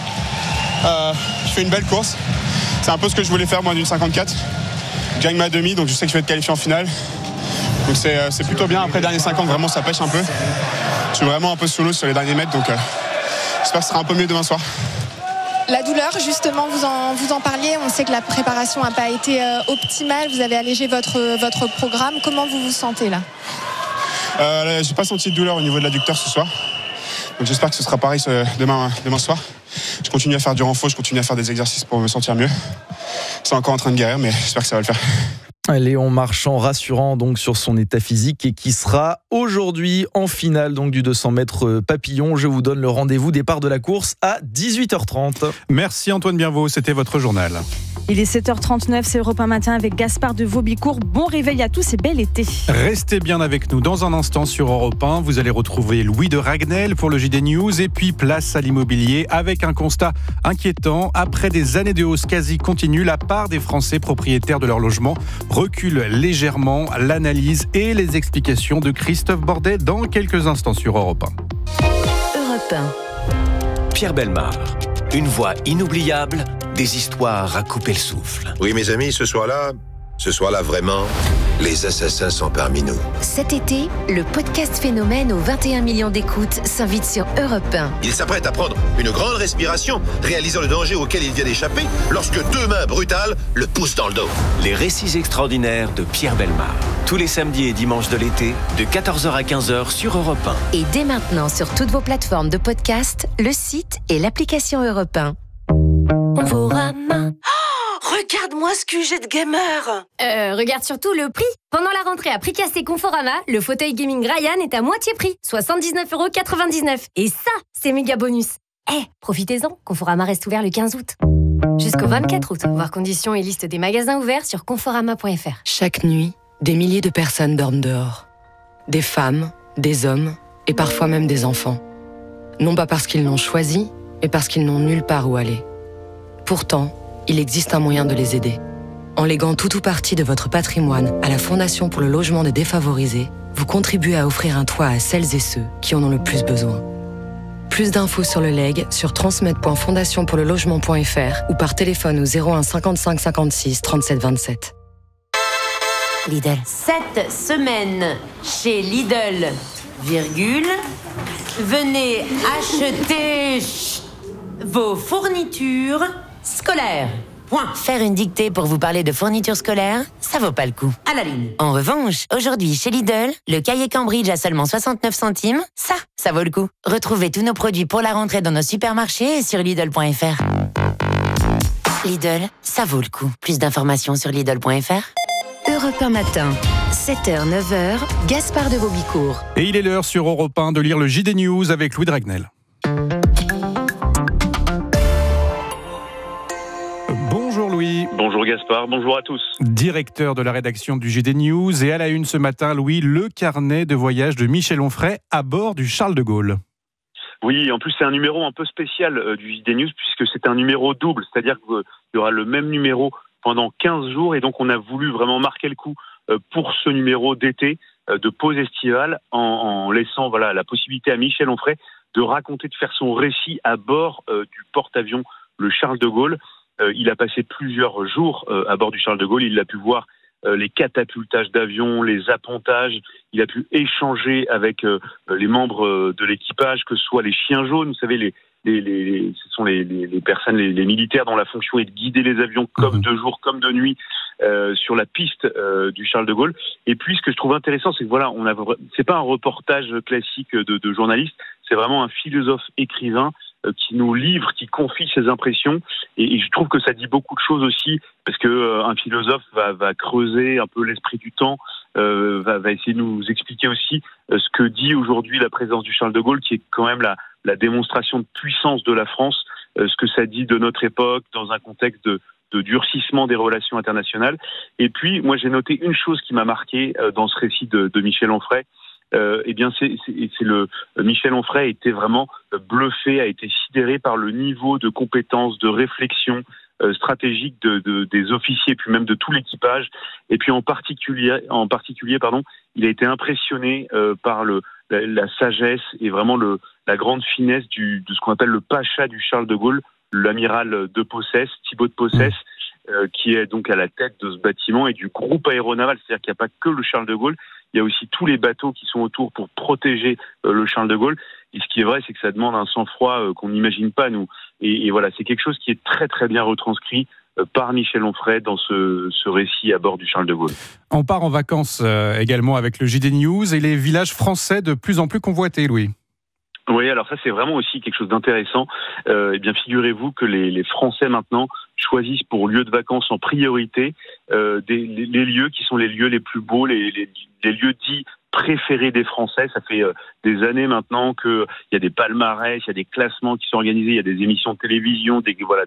Je fais une belle course. C'est un peu ce que je voulais faire moi d'une 54. Je gagne ma demi, donc je sais que je vais être qualifié en finale. Donc c'est plutôt bien. Après, dernier 50, vraiment ça pêche un peu. Je suis vraiment un peu sous l'eau sur les derniers mètres, donc j'espère que ce sera un peu mieux demain soir. La douleur, justement, vous en parliez. On sait que la préparation n'a pas été optimale. Vous avez allégé votre programme. Comment vous vous sentez là ? J'ai pas senti de douleur au niveau de l'adducteur ce soir. Donc j'espère que ce sera pareil demain soir. Je continue à faire du renfort, je continue à faire des exercices pour me sentir mieux. C'est encore en train de guérir, mais j'espère que ça va le faire. Léon Marchand rassurant donc sur son état physique et qui sera aujourd'hui en finale donc du 200 mètres papillon. Je vous donne le rendez-vous départ de la course à 18h30. Merci Antoine Bienvaux, c'était votre journal. Il est 7h39, c'est Europe 1 Matin avec Gaspard de Vaubicourt. Bon réveil à tous et bel été. Restez bien avec nous. Dans un instant sur Europe 1, vous allez retrouver Louis de Ragnel pour le JD News. Et puis place à l'immobilier avec un constat inquiétant. Après des années de hausse quasi continue, la part des Français propriétaires de leur logement recule légèrement. L'analyse et les explications de Christophe Bordet dans quelques instants sur Europe 1. Europe 1. Pierre Bellemare, une voix inoubliable, des histoires à couper le souffle. Oui, mes amis, ce soir-là, vraiment, les assassins sont parmi nous. Cet été, le podcast Phénomène aux 21 millions d'écoutes s'invite sur Europe 1. Il s'apprête à prendre une grande respiration, réalisant le danger auquel il vient d'échapper, lorsque deux mains brutales le poussent dans le dos. Les récits extraordinaires de Pierre Bellemare. Tous les samedis et dimanches de l'été, de 14h à 15h sur Europe 1. Et dès maintenant sur toutes vos plateformes de podcast, le site et l'application Europe 1. Conforama. Oh, regarde-moi ce QG de gamer. Regarde surtout le prix. Pendant la rentrée à prix cassé Conforama, le fauteuil gaming Ryan est à moitié prix, 79,99 €. Et ça, c'est méga bonus. Profitez-en, Conforama reste ouvert le 15 août. Jusqu'au 24 août. Voir conditions et liste des magasins ouverts sur conforama.fr. Chaque nuit, des milliers de personnes dorment dehors. Des femmes, des hommes et parfois même des enfants. Non pas parce qu'ils l'ont choisi, mais parce qu'ils n'ont nulle part où aller. Pourtant, il existe un moyen de les aider. En léguant tout ou partie de votre patrimoine à la Fondation pour le logement des défavorisés, vous contribuez à offrir un toit à celles et ceux qui en ont le plus besoin. Plus d'infos sur le legs sur transmed.fondationpourlelogement.fr ou par téléphone au 01 55 56 37 27. Lidl. Cette semaine, chez Lidl, venez acheter vos fournitures scolaires. Point. Faire une dictée pour vous parler de fournitures scolaires, ça vaut pas le coup. À la ligne. En revanche, aujourd'hui, chez Lidl, le cahier Cambridge à seulement 69 centimes, ça vaut le coup. Retrouvez tous nos produits pour la rentrée dans nos supermarchés et sur Lidl.fr. Lidl, ça vaut le coup. Plus d'informations sur Lidl.fr. Europe 1 matin, 7h, 9h, Gaspard de Vaubicourt. Et il est l'heure sur Europe 1 de lire le JD News avec Louis Dragnel. Bonjour Louis. Bonjour Gaspard, bonjour à tous. Directeur de la rédaction du JD News et à la une ce matin, Louis, le carnet de voyage de Michel Onfray à bord du Charles de Gaulle. Oui, en plus c'est un numéro un peu spécial du JD News puisque c'est un numéro double, c'est-à-dire qu'il y aura le même numéro pendant 15 jours et donc on a voulu vraiment marquer le coup pour ce numéro d'été de pause estivale en laissant la possibilité à Michel Onfray de raconter, de faire son récit à bord du porte-avions le Charles de Gaulle. Il a passé plusieurs jours à bord du Charles de Gaulle. Il a pu voir les catapultages d'avions, les appontages. Il a pu échanger avec les membres de l'équipage, que ce soit les chiens jaunes. Vous savez, ce sont les personnes, les militaires dont la fonction est de guider les avions comme de jour, comme de nuit sur la piste du Charles de Gaulle. Et puis, ce que je trouve intéressant, c'est que c'est pas un reportage classique de journaliste. C'est vraiment un philosophe écrivain qui nous livre, qui confie ses impressions, et je trouve que ça dit beaucoup de choses aussi, parce que un philosophe va creuser un peu l'esprit du temps, va essayer de nous expliquer aussi ce que dit aujourd'hui la présence du Charles de Gaulle, qui est quand même la démonstration de puissance de la France, ce que ça dit de notre époque dans un contexte de durcissement des relations internationales. Et puis, moi, j'ai noté une chose qui m'a marqué dans ce récit de Michel Onfray. Michel Onfray a été vraiment bluffé, a été sidéré par le niveau de compétences, de réflexion stratégique des officiers, puis même de tout l'équipage. Et puis en particulier, il a été impressionné par la sagesse et vraiment la grande finesse de ce qu'on appelle le pacha du Charles de Gaulle, l'amiral de Possès, Thibaut de Possès, qui est donc à la tête de ce bâtiment et du groupe aéronaval. C'est-à-dire qu'il n'y a pas que le Charles de Gaulle, il y a aussi tous les bateaux qui sont autour pour protéger le Charles de Gaulle. Et ce qui est vrai, c'est que ça demande un sang-froid qu'on n'imagine pas, nous. Et voilà, c'est quelque chose qui est très très bien retranscrit par Michel Onfray dans ce récit à bord du Charles de Gaulle. On part en vacances également avec le JD News et les villages français de plus en plus convoités, Louis. Oui, alors ça c'est vraiment aussi quelque chose d'intéressant. Eh bien, figurez-vous que les Français maintenant choisissent pour lieu de vacances en priorité les lieux qui sont les lieux les plus beaux, les lieux dits préférés des Français. Ça fait des années maintenant qu'il y a des palmarès, il y a des classements qui sont organisés, il y a des émissions de télévision,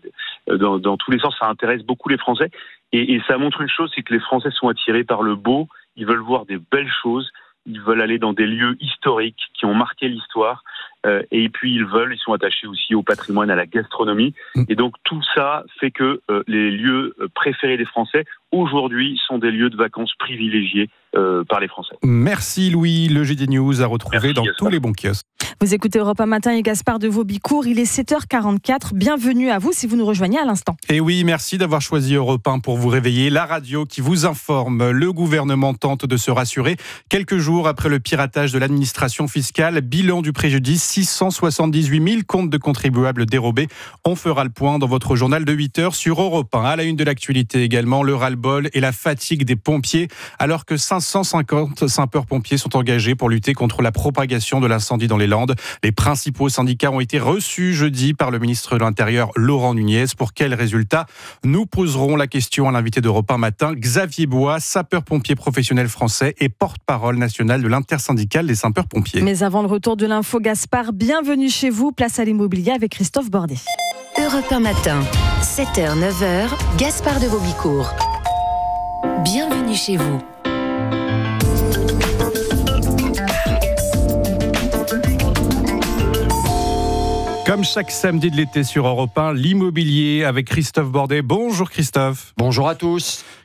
dans tous les sens, ça intéresse beaucoup les Français. Et ça montre une chose, c'est que les Français sont attirés par le beau, ils veulent voir des belles choses. Ils veulent aller dans des lieux historiques qui ont marqué l'histoire et puis ils sont attachés aussi au patrimoine, à la gastronomie. Et donc tout ça fait que les lieux préférés des Français aujourd'hui sont des lieux de vacances privilégiés par les Français. Merci Louis, le JD News à retrouver dans tous les bons kiosques. Vous écoutez Europe 1 matin et Gaspard de Vaubicourt, il est 7h44, bienvenue à vous si vous nous rejoignez à l'instant. Et oui, merci d'avoir choisi Europe 1 pour vous réveiller, la radio qui vous informe. Le gouvernement tente de se rassurer. Quelques jours après le piratage de l'administration fiscale, bilan du préjudice, 678 000 comptes de contribuables dérobés. On fera le point dans votre journal de 8h sur Europe 1. À la une de l'actualité également, le ras-le-bol et la fatigue des pompiers, alors que 550 sapeurs-pompiers sont engagés pour lutter contre la propagation de l'incendie dans les Landes. Les principaux syndicats ont été reçus jeudi par le ministre de l'Intérieur, Laurent Nunez. Pour quels résultats ? Nous poserons la question à l'invité d'Europe 1 matin, Xavier Bois, sapeur-pompier professionnel français et porte-parole national de l'intersyndicale des sapeurs-pompiers. Mais avant le retour de l'info, Gaspard, bienvenue chez vous. Place à l'immobilier avec Christophe Bordet. Europe 1 matin, 7h, 9h, Gaspard de Vaubicourt. Bienvenue chez vous. Comme chaque samedi de l'été sur Europe 1, l'immobilier avec Christophe Bordet. Bonjour Christophe. Bonjour à tous.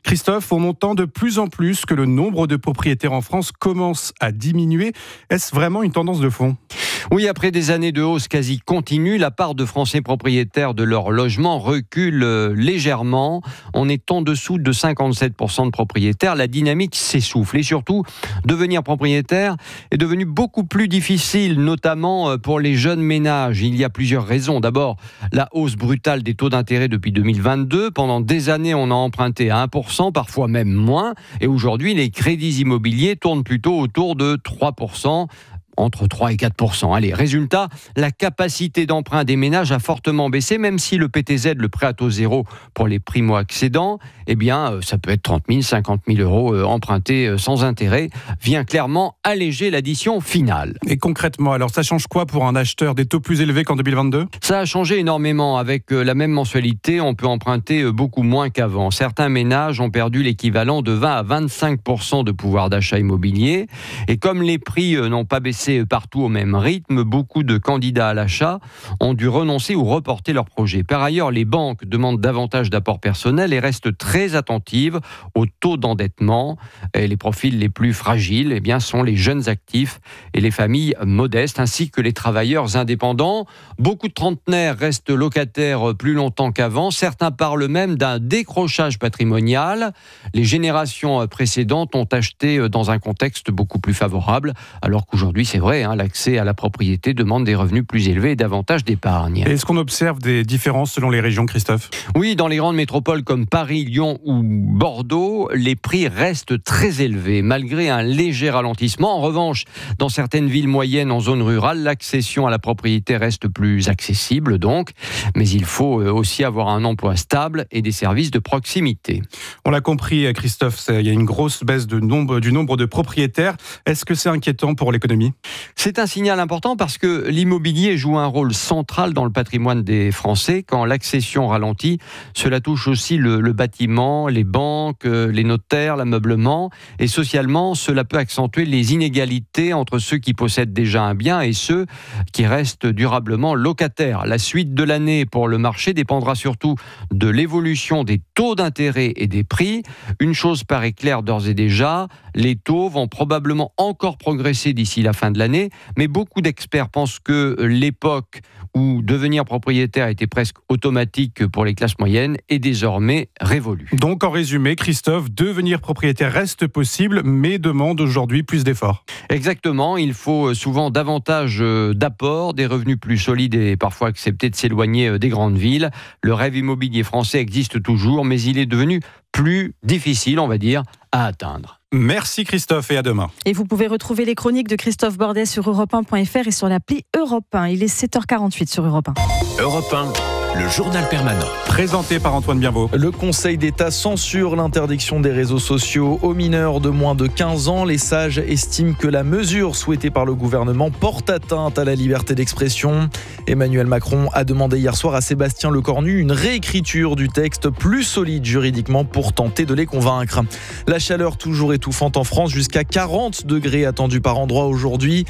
Christophe, on entend de plus en plus que le nombre de propriétaires en France commence à diminuer. Est-ce vraiment une tendance de fond ? Oui, après des années de hausse quasi continue, la part de Français propriétaires de leur logement recule légèrement. On est en dessous de 57% de propriétaires. La dynamique s'essouffle et surtout, devenir propriétaire est devenu beaucoup plus difficile, notamment pour les jeunes ménages. Il y a plusieurs raisons. D'abord, la hausse brutale des taux d'intérêt depuis 2022. Pendant des années, on a emprunté à 1%, parfois même moins. Et aujourd'hui, les crédits immobiliers tournent plutôt autour de 3%. Entre 3 et 4%. Allez, résultat, la capacité d'emprunt des ménages a fortement baissé, même si le PTZ, le prêt à taux zéro pour les primo-accédants, eh bien, ça peut être 30 000, 50 000 euros empruntés sans intérêt, vient clairement alléger l'addition finale. Et concrètement, alors ça change quoi pour un acheteur? Des taux plus élevés qu'en 2022? Ça a changé énormément. Avec la même mensualité, on peut emprunter beaucoup moins qu'avant. Certains ménages ont perdu l'équivalent de 20 à 25% de pouvoir d'achat immobilier. Et comme les prix n'ont pas baissé partout au même rythme, beaucoup de candidats à l'achat ont dû renoncer ou reporter leur projet. Par ailleurs, les banques demandent davantage d'apports personnels et restent très attentives au taux d'endettement. Et les profils les plus fragiles, eh bien, sont les jeunes actifs et les familles modestes, ainsi que les travailleurs indépendants. Beaucoup de trentenaires restent locataires plus longtemps qu'avant. Certains parlent même d'un décrochage patrimonial. Les générations précédentes ont acheté dans un contexte beaucoup plus favorable, alors qu'aujourd'hui, c'est vrai, l'accès à la propriété demande des revenus plus élevés et davantage d'épargne. Et est-ce qu'on observe des différences selon les régions, Christophe ? Oui, dans les grandes métropoles comme Paris, Lyon ou Bordeaux, les prix restent très élevés, malgré un léger ralentissement. En revanche, dans certaines villes moyennes en zone rurale, l'accession à la propriété reste plus accessible, donc. Mais il faut aussi avoir un emploi stable et des services de proximité. On l'a compris, Christophe, il y a une grosse baisse du nombre de propriétaires. Est-ce que c'est inquiétant pour l'économie ? C'est un signal important parce que l'immobilier joue un rôle central dans le patrimoine des Français. Quand l'accession ralentit, cela touche aussi le bâtiment, les banques, les notaires, l'ameublement. Et socialement, cela peut accentuer les inégalités entre ceux qui possèdent déjà un bien et ceux qui restent durablement locataires. La suite de l'année pour le marché dépendra surtout de l'évolution des taux d'intérêt et des prix. Une chose paraît claire d'ores et déjà, les taux vont probablement encore progresser d'ici la fin de l'année, mais beaucoup d'experts pensent que l'époque où devenir propriétaire était presque automatique pour les classes moyennes est désormais révolue. Donc en résumé, Christophe, devenir propriétaire reste possible, mais demande aujourd'hui plus d'efforts. Exactement, il faut souvent davantage d'apports, des revenus plus solides et parfois accepter de s'éloigner des grandes villes. Le rêve immobilier français existe toujours, mais il est devenu plus difficile, on va dire, à atteindre. Merci Christophe et à demain. Et vous pouvez retrouver les chroniques de Christophe Bordet sur europe1.fr et sur l'appli Europe 1. Il est 7h48 sur Europe 1. Europe 1, le journal permanent. Présenté par Antoine Bienvaux. Le Conseil d'État censure l'interdiction des réseaux sociaux aux mineurs de moins de 15 ans. Les sages estiment que la mesure souhaitée par le gouvernement porte atteinte à la liberté d'expression. Emmanuel Macron a demandé hier soir à Sébastien Lecornu une réécriture du texte plus solide juridiquement pour tenter de les convaincre. La chaleur toujours étouffante en France, jusqu'à 40 degrés attendus par endroit aujourd'hui.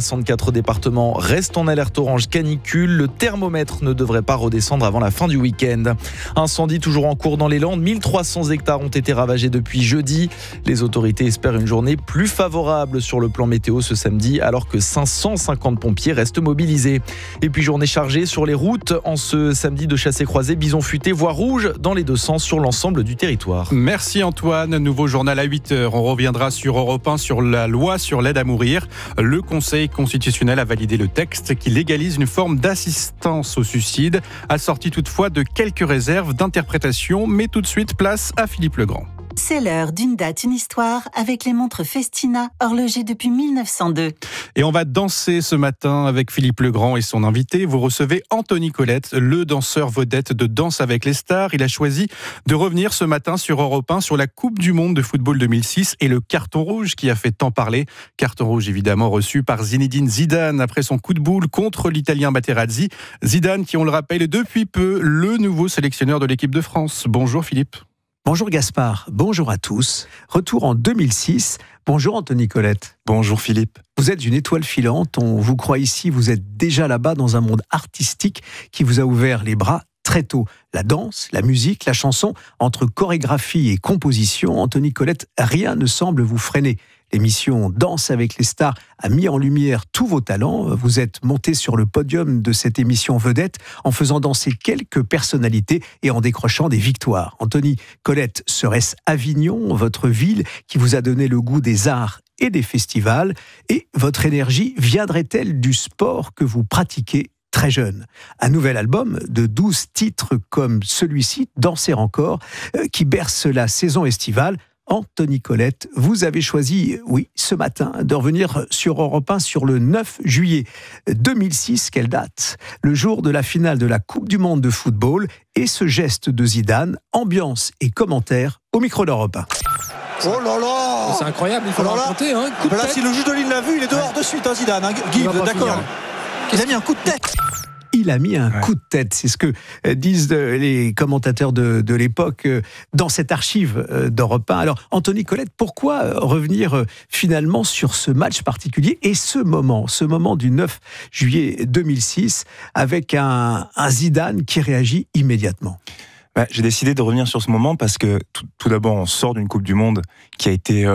64 départements restent en alerte orange canicule. Le thermomètre ne devrait pas redescendre avant la fin du week-end. Incendie toujours en cours dans les Landes. 1300 hectares ont été ravagés depuis jeudi. Les autorités espèrent une journée plus favorable sur le plan météo ce samedi, alors que 550 pompiers restent mobilisés. Et puis journée chargée sur les routes en ce samedi de chassé-croisé, bison futé, voie rouge dans les deux sens sur l'ensemble du territoire. Merci Antoine. Nouveau journal à 8h. On reviendra sur Europe 1 sur la loi sur l'aide à mourir. Le Conseil constitutionnel a validé le texte qui légalise une forme d'assistance au suicide, assorti toutefois de quelques réserves d'interprétation. Mais tout de suite, place à Philippe Legrand. C'est l'heure d'une date, une histoire avec les montres Festina, horlogées depuis 1902. Et on va danser ce matin avec Philippe Legrand et son invité. Vous recevez Anthony Colette, le danseur vedette de Danse avec les stars. Il a choisi de revenir ce matin sur Europe 1 sur la Coupe du Monde de football 2006 et le carton rouge qui a fait tant parler. Carton rouge évidemment reçu par Zinedine Zidane après son coup de boule contre l'Italien Materazzi. Zidane qui, on le rappelle, est depuis peu le nouveau sélectionneur de l'équipe de France. Bonjour Philippe. Bonjour Gaspard, bonjour à tous. Retour en 2006. Bonjour Anthony Colette. Bonjour Philippe. Vous êtes une étoile filante, on vous croit ici, vous êtes déjà là-bas dans un monde artistique qui vous a ouvert les bras très tôt. La danse, la musique, la chanson, entre chorégraphie et composition, Anthony Colette, rien ne semble vous freiner. L'émission Danse avec les stars a mis en lumière tous vos talents. Vous êtes monté sur le podium de cette émission vedette en faisant danser quelques personnalités et en décrochant des victoires. Anthony Colette, serait-ce Avignon, votre ville, qui vous a donné le goût des arts et des festivals? Et votre énergie viendrait-elle du sport que vous pratiquez très jeune? Un nouvel album de 12 titres comme celui-ci, Danser encore, qui berce la saison estivale. Anthony Colette, vous avez choisi, oui, ce matin, de revenir sur Europe 1 sur le 9 juillet 2006, quelle date? Le jour de la finale de la Coupe du Monde de football, et ce geste de Zidane, ambiance et commentaires au micro d'Europe 1. Oh là là! C'est incroyable, il faut le raconter. Hein, coup de là, tête. si le juge de ligne l'a vu, il est dehors de suite, hein, Zidane. Hein, Guy, d'accord. Il a mis un coup de tête. Il a mis un coup de tête, c'est ce que disent les commentateurs de l'époque dans cette archive d'Europe 1. Alors, Anthony Colette, pourquoi revenir finalement sur ce match particulier et ce moment du 9 juillet 2006 avec un Zidane qui réagit immédiatement? J'ai décidé de revenir sur ce moment parce que tout d'abord, on sort d'une Coupe du Monde qui a été...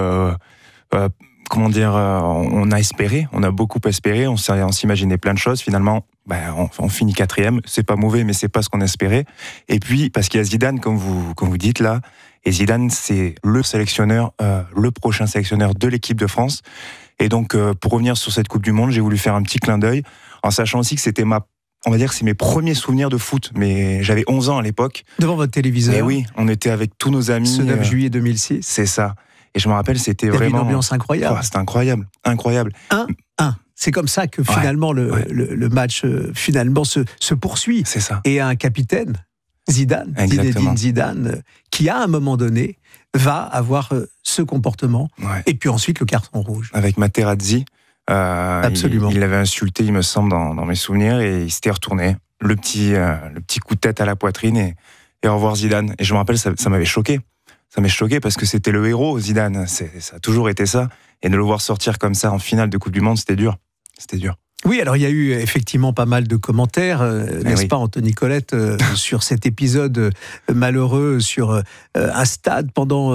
on a espéré, on a beaucoup espéré, on s'imaginait plein de choses. Finalement, on finit 4e, c'est pas mauvais, mais c'est pas ce qu'on espérait. Et puis, parce qu'il y a Zidane, comme vous dites là, et Zidane, c'est le sélectionneur, le prochain sélectionneur de l'équipe de France. Et donc, pour revenir sur cette Coupe du Monde, j'ai voulu faire un petit clin d'œil, en sachant aussi que c'était on va dire que c'est mes premiers souvenirs de foot, mais j'avais 11 ans à l'époque. Devant votre téléviseur? Et oui, on était avec tous nos amis. Ce 9 juillet 2006. C'est ça. Et je me rappelle, c'était vraiment... Il y avait une ambiance incroyable. C'était incroyable. 1-1. C'est comme ça que finalement le match finalement se poursuit. C'est ça. Et un capitaine, Zinedine Zidane, qui à un moment donné va avoir ce comportement. Ouais. Et puis ensuite le carton rouge. Avec Materazzi. Absolument. Il l'avait insulté, il me semble, dans mes souvenirs, et il s'était retourné. Le petit coup de tête à la poitrine et au revoir Zidane. Et je me rappelle, ça m'avait choqué. Ça m'a choqué parce que c'était le héros, Zidane. Ça a toujours été ça. Et de le voir sortir comme ça en finale de Coupe du Monde, c'était dur. C'était dur. Oui, alors il y a eu effectivement pas mal de commentaires, n'est-ce pas, Anthony Colette, sur cet épisode malheureux sur un stade pendant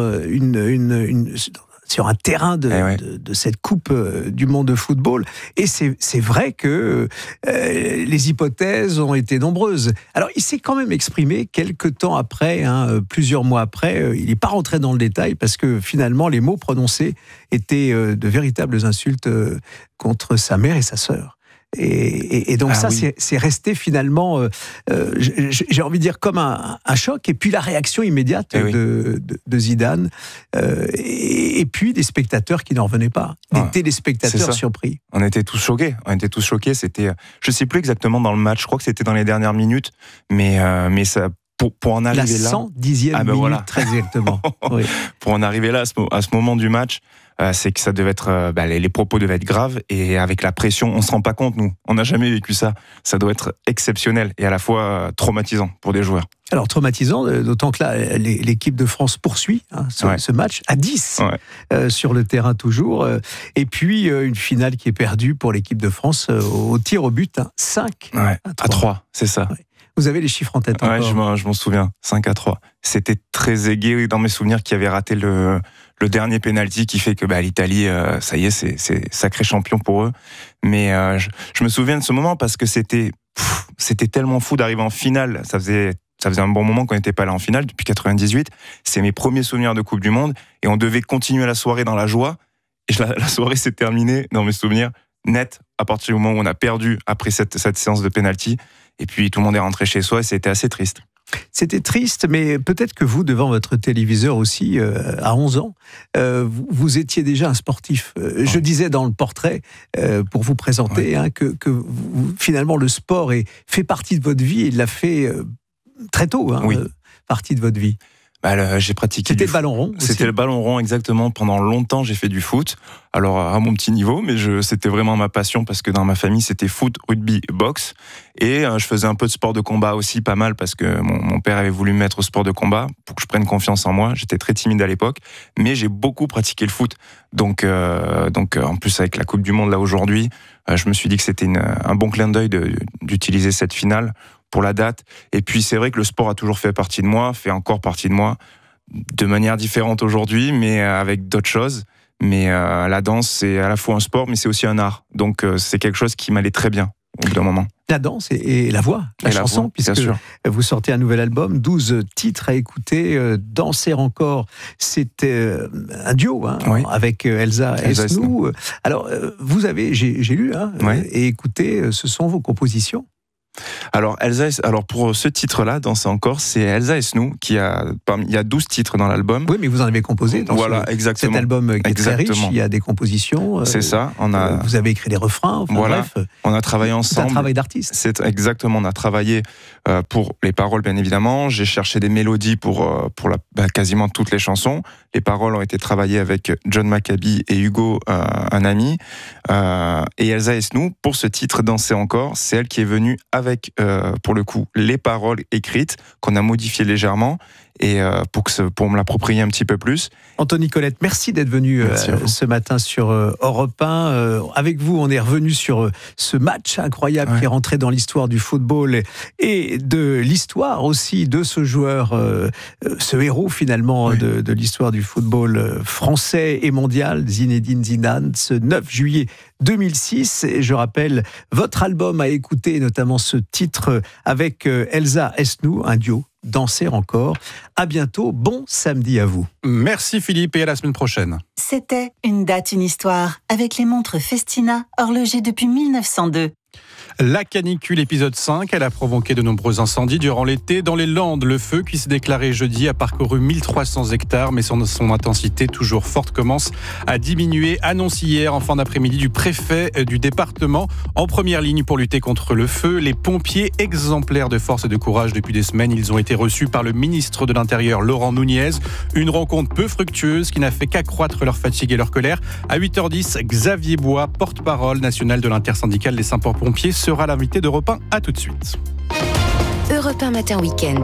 sur un terrain de cette Coupe du Monde de football. Et c'est vrai que les hypothèses ont été nombreuses. Alors, il s'est quand même exprimé quelques temps après, plusieurs mois après. Il n'est pas rentré dans le détail parce que finalement, les mots prononcés étaient de véritables insultes contre sa mère et sa sœur. Et donc c'est resté finalement, j'ai envie de dire, comme un choc. Et puis la réaction immédiate de Zidane. Et puis des spectateurs qui n'en revenaient pas. Des téléspectateurs surpris. On était tous choqués. C'était, je ne sais plus exactement dans le match, je crois que c'était dans les dernières minutes. Mais ça... Pour en arriver là... La 110e minute, très exactement. Oui. Pour en arriver là, à ce moment du match, c'est que ça devait être... les propos devaient être graves, et avec la pression, on ne se rend pas compte, nous. On n'a jamais vécu ça. Ça doit être exceptionnel, et à la fois traumatisant pour des joueurs. Alors, traumatisant, d'autant que là, l'équipe de France poursuit ce match à 10 sur le terrain toujours. Et puis, une finale qui est perdue pour l'équipe de France au tir au but, 5 à 3, c'est ça. Ouais. Vous avez les chiffres en tête encore? Ouais, je m'en souviens. 5-3. C'était très aiguë dans mes souvenirs qui avait raté le dernier penalty qui fait que l'Italie, ça y est, c'est sacré champion pour eux. Mais je me souviens de ce moment parce que c'était tellement fou d'arriver en finale. Ça faisait un bon moment qu'on n'était pas là en finale depuis 98. C'est mes premiers souvenirs de Coupe du Monde et on devait continuer la soirée dans la joie. Et la soirée s'est terminée dans mes souvenirs net à partir du moment où on a perdu après cette séance de penalty. Et puis tout le monde est rentré chez soi et c'était assez triste. C'était triste, mais peut-être que vous, devant votre téléviseur aussi, à 11 ans, vous étiez déjà un sportif. Je disais dans le portrait, pour vous présenter, que finalement le sport fait partie de votre vie et il l'a fait très tôt, partie de votre vie. J'ai pratiqué. C'était le ballon rond. C'était le ballon rond, exactement. Pendant longtemps, j'ai fait du foot. Alors, à mon petit niveau, mais c'était vraiment ma passion parce que dans ma famille, c'était foot, rugby, boxe. Et je faisais un peu de sport de combat aussi, pas mal, parce que mon père avait voulu me mettre au sport de combat pour que je prenne confiance en moi. J'étais très timide à l'époque, mais j'ai beaucoup pratiqué le foot. Donc, en plus, avec la Coupe du Monde, là, aujourd'hui, je me suis dit que c'était un bon clin d'œil d'utiliser cette finale pour la date. Et puis c'est vrai que le sport a toujours fait encore partie de moi, de manière différente aujourd'hui, mais avec d'autres choses. Mais la danse, c'est à la fois un sport, mais c'est aussi un art. Donc c'est quelque chose qui m'allait très bien au bout d'un moment. La danse et la voix, la chanson, puisque vous sortez un nouvel album, 12 titres à écouter, Danser encore, c'était un duo avec Elsa Esnou. Alors, vous avez, j'ai lu et écouté, ce sont vos compositions. Alors pour ce titre-là, Danser encore, c'est Elsa Esnou il y a 12 titres dans l'album. Oui, mais vous en avez composé dans exactement. cet album qui est très riche. Il y a des compositions. C'est ça. Vous avez écrit les refrains. Bref. On a travaillé ensemble. C'est un travail d'artiste. Exactement. On a travaillé pour les paroles, bien évidemment. J'ai cherché des mélodies pour quasiment toutes les chansons. Les paroles ont été travaillées avec John Maccabi et Hugo, un ami. Et Elsa Esnou, pour ce titre Danser encore, c'est elle qui est venue avec pour le coup les paroles écrites qu'on a modifiées légèrement et pour me l'approprier un petit peu plus. Anthony Colette, merci d'être venu ce matin sur Europe 1. Avec vous, on est revenu sur ce match incroyable qui est rentré dans l'histoire du football et de l'histoire aussi de ce joueur, ce héros finalement de l'histoire du football français et mondial, Zinedine Zidane, ce 9 juillet 2006. Et je rappelle votre album à écouter, notamment ce titre avec Elsa Esnou, un duo, Danser encore. À bientôt, bon samedi à vous. Merci Philippe et à la semaine prochaine. C'était Une date, une histoire avec les montres Festina, horlogers depuis 1902. La canicule épisode 5, elle a provoqué de nombreux incendies durant l'été. Dans les Landes, le feu qui s'est déclaré jeudi a parcouru 1300 hectares, mais son intensité toujours forte commence à diminuer. Annonce hier en fin d'après-midi du préfet du département. En première ligne pour lutter contre le feu, les pompiers exemplaires de force et de courage depuis des semaines. Ils ont été reçus par le ministre de l'Intérieur, Laurent Nunez. Une rencontre peu fructueuse qui n'a fait qu'accroître leur fatigue et leur colère. À 8h10, Xavier Bois, porte-parole national de l'intersyndicale des sapeurs-pompiers, sera l'invité d'Europe 1. À tout de suite. Europe 1 Matin Week-end.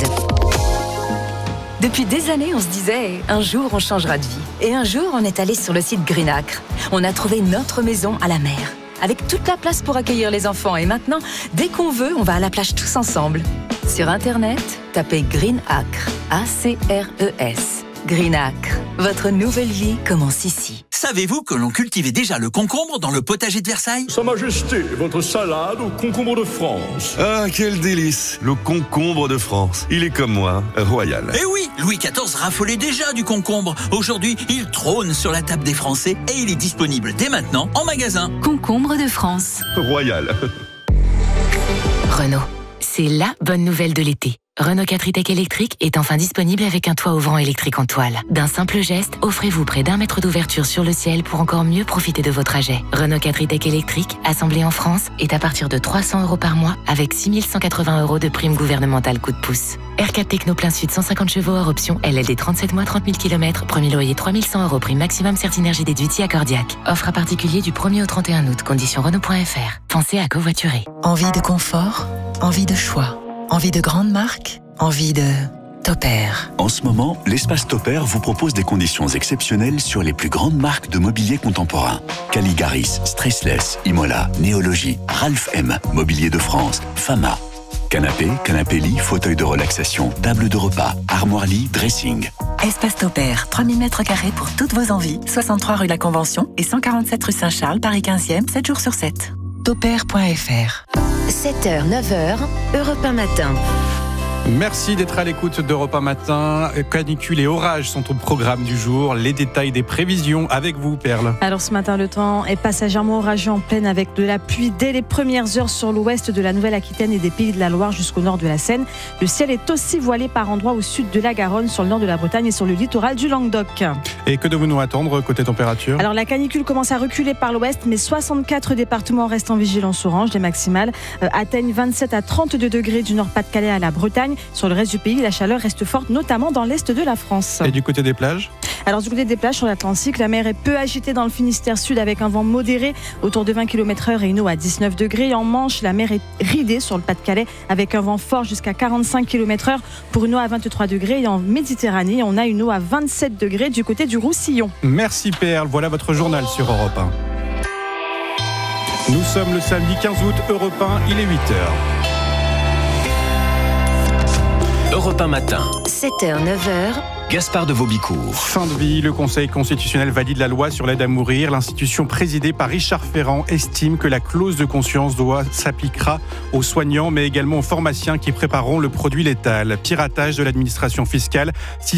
Depuis des années, on se disait un jour on changera de vie. Et un jour, on est allé sur le site Green Acre. On a trouvé notre maison à la mer, avec toute la place pour accueillir les enfants. Et maintenant, dès qu'on veut, on va à la plage tous ensemble. Sur Internet, tapez Green Acre, A-C-R-E-S. Green Acre, votre nouvelle vie commence ici. Savez-vous que l'on cultivait déjà le concombre dans le potager de Versailles ? Sa Majesté, votre salade au concombre de France. Ah, quel délice! Le concombre de France. Il est comme moi, royal. Eh oui, Louis XIV raffolait déjà du concombre. Aujourd'hui, il trône sur la table des Français et il est disponible dès maintenant en magasin. Concombre de France. Royal. Renault, c'est la bonne nouvelle de l'été. Renault 4 e-Tech électrique est enfin disponible avec un toit ouvrant électrique en toile. D'un simple geste, offrez-vous près d'1 mètre d'ouverture sur le ciel pour encore mieux profiter de vos trajets. Renault 4 e-Tech électrique, assemblé en France, est à partir de 300 € par mois avec 6 180 € de prime gouvernementale coup de pouce. R4 Techno plein sud 150 chevaux hors option, LLD 37 mois 30 000 km, premier loyer 3 100 €, prime maximum Certinergie déduite à Cordiac. Offre à particulier du 1er au 31 août, conditions Renault.fr. Pensez à covoiturer. Envie de confort, envie de choix. Envie de grandes marques, envie de Topair. En ce moment, l'espace Topair vous propose des conditions exceptionnelles sur les plus grandes marques de mobilier contemporain. Caligaris, Stressless, Imola, Néologie, Ralph M, Mobilier de France, Fama. Canapé, canapé-lit, fauteuil de relaxation, table de repas, armoire-lit, dressing. Espace Topair, 3000 m² pour toutes vos envies. 63 rue La Convention et 147 rue Saint-Charles, Paris 15e, 7 jours sur 7. Topair.fr. 7h, 9h, Europe 1 Matin. Merci d'être à l'écoute d'Europe 1 Matin. Canicule et orages sont au programme du jour. Les détails des prévisions avec vous, Perle. Alors ce matin, le temps est passagèrement orageux en pleine avec de la pluie dès les premières heures sur l'ouest de la Nouvelle-Aquitaine et des Pays de la Loire jusqu'au nord de la Seine. Le ciel est aussi voilé par endroits au sud de la Garonne, sur le nord de la Bretagne et sur le littoral du Languedoc. Et que devons-nous attendre côté température ? Alors la canicule commence à reculer par l'ouest, mais 64 départements restent en vigilance orange. Les maximales atteignent 27 à 32 degrés du Nord-Pas-de-Calais à la Bretagne. Sur le reste du pays, la chaleur reste forte, notamment dans l'est de la France. Et du côté des plages ? Alors du côté des plages sur l'Atlantique, la mer est peu agitée dans le Finistère sud avec un vent modéré autour de 20 km/h et une eau à 19 degrés. En Manche, la mer est ridée sur le Pas-de-Calais avec un vent fort jusqu'à 45 km/h pour une eau à 23 degrés. Et en Méditerranée, on a une eau à 27 degrés du côté du Roussillon. Merci Perle, voilà votre journal sur Europe 1. Nous sommes le samedi 15 août, Europe 1, il est 8h. Europe 1 matin. 7h, 9h. Gaspard de Vaubicourt. Fin de vie, le Conseil constitutionnel valide la loi sur l'aide à mourir. L'institution présidée par Richard Ferrand estime que la clause de conscience s'appliquera aux soignants, mais également aux pharmaciens qui prépareront le produit létal. Piratage de l'administration fiscale.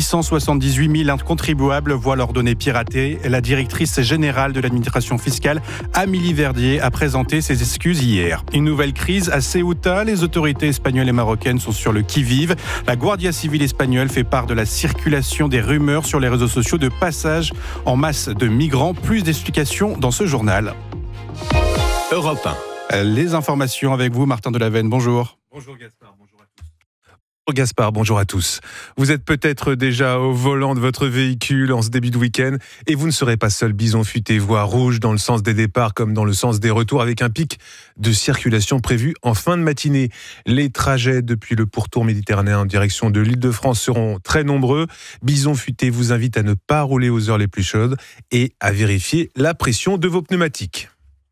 678 000 contribuables voient leurs données piratées. La directrice générale de l'administration fiscale, Amélie Verdier, a présenté ses excuses hier. Une nouvelle crise à Ceuta. Les autorités espagnoles et marocaines sont sur le qui-vive. La Guardia Civile espagnole fait part de la circulation des rumeurs sur les réseaux sociaux de passage en masse de migrants. Plus d'explications dans ce journal. Europe 1. Les informations avec vous, Martin Delavenne. Bonjour. Bonjour Gaspard, bonjour à tous. Gaspard, bonjour à tous. Vous êtes peut-être déjà au volant de votre véhicule en ce début de week-end et vous ne serez pas seul. Bison futé, voie rouge dans le sens des départs comme dans le sens des retours, avec un pic de circulation prévu en fin de matinée. Les trajets depuis le pourtour méditerranéen en direction de l'Île-de-France seront très nombreux. Bison futé vous invite à ne pas rouler aux heures les plus chaudes et à vérifier la pression de vos pneumatiques.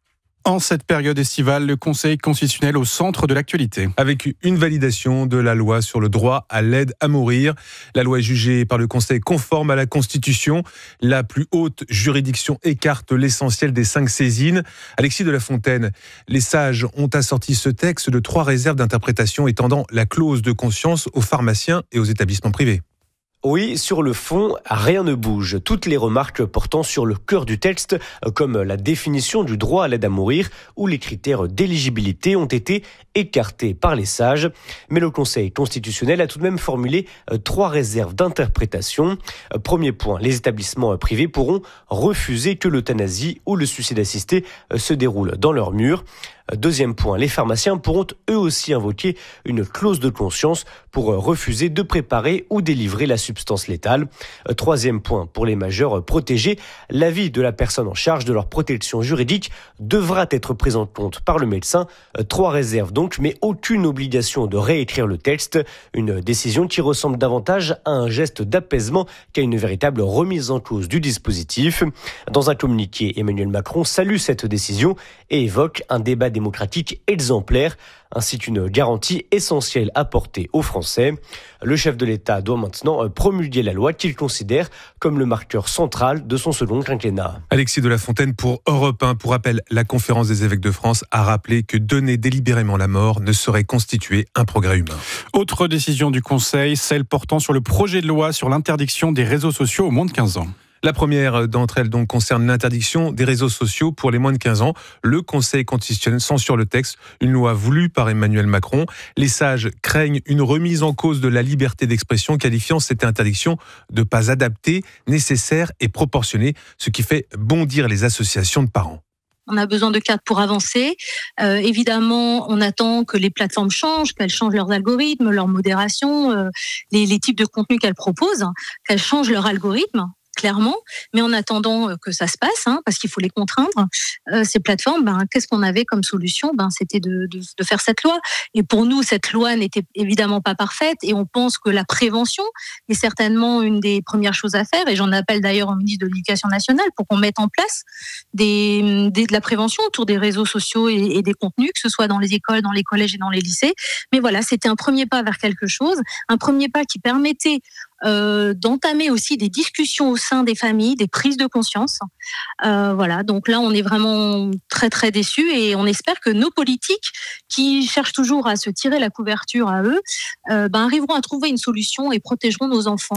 En cette période estivale, le Conseil constitutionnel au centre de l'actualité. Avec une validation de la loi sur le droit à l'aide à mourir. La loi est jugée par le Conseil conforme à la Constitution. La plus haute juridiction écarte l'essentiel des 5 saisines. Alexis de la Fontaine, les sages ont assorti ce texte de 3 réserves d'interprétation étendant la clause de conscience aux pharmaciens et aux établissements privés. Oui, sur le fond, rien ne bouge. Toutes les remarques portant sur le cœur du texte, comme la définition du droit à l'aide à mourir ou les critères d'éligibilité, ont été écartés par les sages. Mais le Conseil constitutionnel a tout de même formulé 3 réserves d'interprétation. Premier point, les établissements privés pourront refuser que l'euthanasie ou le suicide assisté se déroule dans leurs murs. Deuxième point, les pharmaciens pourront eux aussi invoquer une clause de conscience pour refuser de préparer ou délivrer la substance létale. Troisième point, pour les majeurs protégés, l'avis de la personne en charge de leur protection juridique devra être pris en compte par le médecin. 3 réserves donc, mais aucune obligation de réécrire le texte. Une décision qui ressemble davantage à un geste d'apaisement qu'à une véritable remise en cause du dispositif. Dans un communiqué, Emmanuel Macron salue cette décision et évoque un débat démocratique exemplaire, ainsi qu'une garantie essentielle apportée aux Français. Le chef de l'État doit maintenant promulguer la loi qu'il considère comme le marqueur central de son second quinquennat. Alexis de la Fontaine pour Europe 1. Pour rappel, la Conférence des évêques de France a rappelé que donner délibérément la mort ne saurait constituer un progrès humain. Autre décision du Conseil, celle portant sur le projet de loi sur l'interdiction des réseaux sociaux aux moins de 15 ans. La première d'entre elles donc concerne l'interdiction des réseaux sociaux pour les moins de 15 ans. Le Conseil constitutionnel censure le texte, une loi voulue par Emmanuel Macron. Les sages craignent une remise en cause de la liberté d'expression, qualifiant cette interdiction de pas adaptée, nécessaire et proportionnée, ce qui fait bondir les associations de parents. On a besoin de cadres pour avancer. Évidemment, on attend que les plateformes changent, qu'elles changent leurs algorithmes, leur modération, les types de contenus qu'elles proposent, qu'elles changent leur algorithme. Clairement, mais en attendant que ça se passe, parce qu'il faut les contraindre, ces plateformes, qu'est-ce qu'on avait comme solution ? C'était de faire cette loi. Et pour nous, cette loi n'était évidemment pas parfaite et on pense que la prévention est certainement une des premières choses à faire. Et j'en appelle d'ailleurs au ministre de l'Éducation nationale pour qu'on mette en place de la prévention autour des réseaux sociaux et des contenus, que ce soit dans les écoles, dans les collèges et dans les lycées. Mais voilà, c'était un premier pas vers quelque chose, un premier pas qui permettait d'entamer aussi des discussions au sein des familles, des prises de conscience. Voilà, donc là, on est vraiment très, très déçus et on espère que nos politiques, qui cherchent toujours à se tirer la couverture à eux, arriveront à trouver une solution et protégeront nos enfants.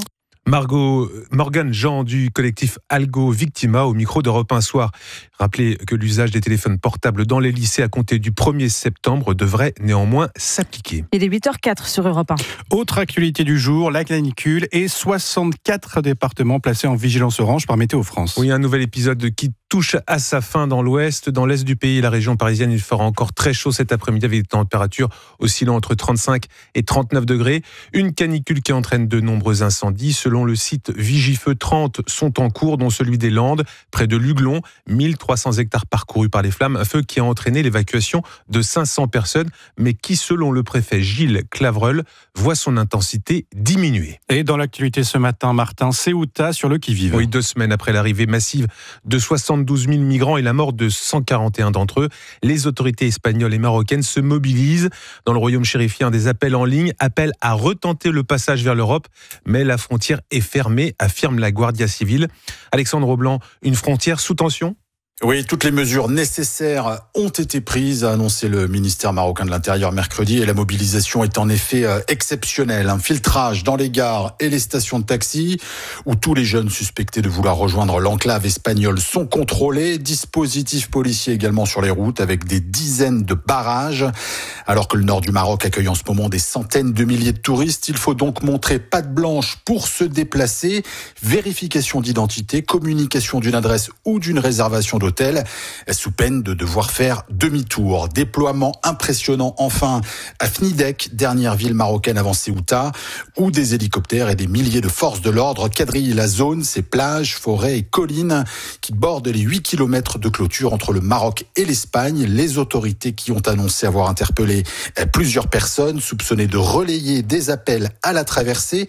Morgane Jean du collectif Algo Victima au micro d'Europe 1 Soir. Rappelez que l'usage des téléphones portables dans les lycées à compter du 1er septembre devrait néanmoins s'appliquer. Il est 8h04 sur Europe 1. Autre actualité du jour, la canicule et 64 départements placés en vigilance orange par Météo France. Oui, un nouvel épisode qui touche à sa fin dans l'ouest. Dans l'est du pays et la région parisienne, il fera encore très chaud cet après-midi avec des températures oscillant entre 35 et 39 degrés. Une canicule qui entraîne de nombreux incendies. Selon le site Vigifeu, 30 sont en cours, dont celui des Landes, près de Luglon. 1300 hectares parcourus par les flammes. Un feu qui a entraîné l'évacuation de 500 personnes, mais qui, selon le préfet Gilles Clavreul, voit son intensité diminuer. Et dans l'actualité ce matin, Martin, Ceuta sur le qui-vive. Oui, 2 semaines après l'arrivée massive de 62 72 000 migrants et la mort de 141 d'entre eux. Les autorités espagnoles et marocaines se mobilisent. Dans le royaume chérifien, des appels en ligne appellent à retenter le passage vers l'Europe, mais la frontière est fermée, affirme la Guardia Civile. Alexandre Roblan, une frontière sous tension ? Oui, toutes les mesures nécessaires ont été prises, a annoncé le ministère marocain de l'Intérieur mercredi, et la mobilisation est en effet exceptionnelle. Un filtrage dans les gares et les stations de taxi, où tous les jeunes suspectés de vouloir rejoindre l'enclave espagnole sont contrôlés. Dispositif policier également sur les routes, avec des dizaines de barrages. Alors que le nord du Maroc accueille en ce moment des centaines de milliers de touristes, il faut donc montrer patte blanche pour se déplacer. Vérification d'identité, communication d'une adresse ou d'une réservation d'hôtel, sous peine de devoir faire demi-tour. Déploiement impressionnant enfin à Fnidek, dernière ville marocaine avant Ceuta, où des hélicoptères et des milliers de forces de l'ordre quadrillent la zone, ses plages, forêts et collines qui bordent les 8 km de clôture entre le Maroc et l'Espagne. Les autorités qui ont annoncé avoir interpellé plusieurs personnes soupçonnées de relayer des appels à la traversée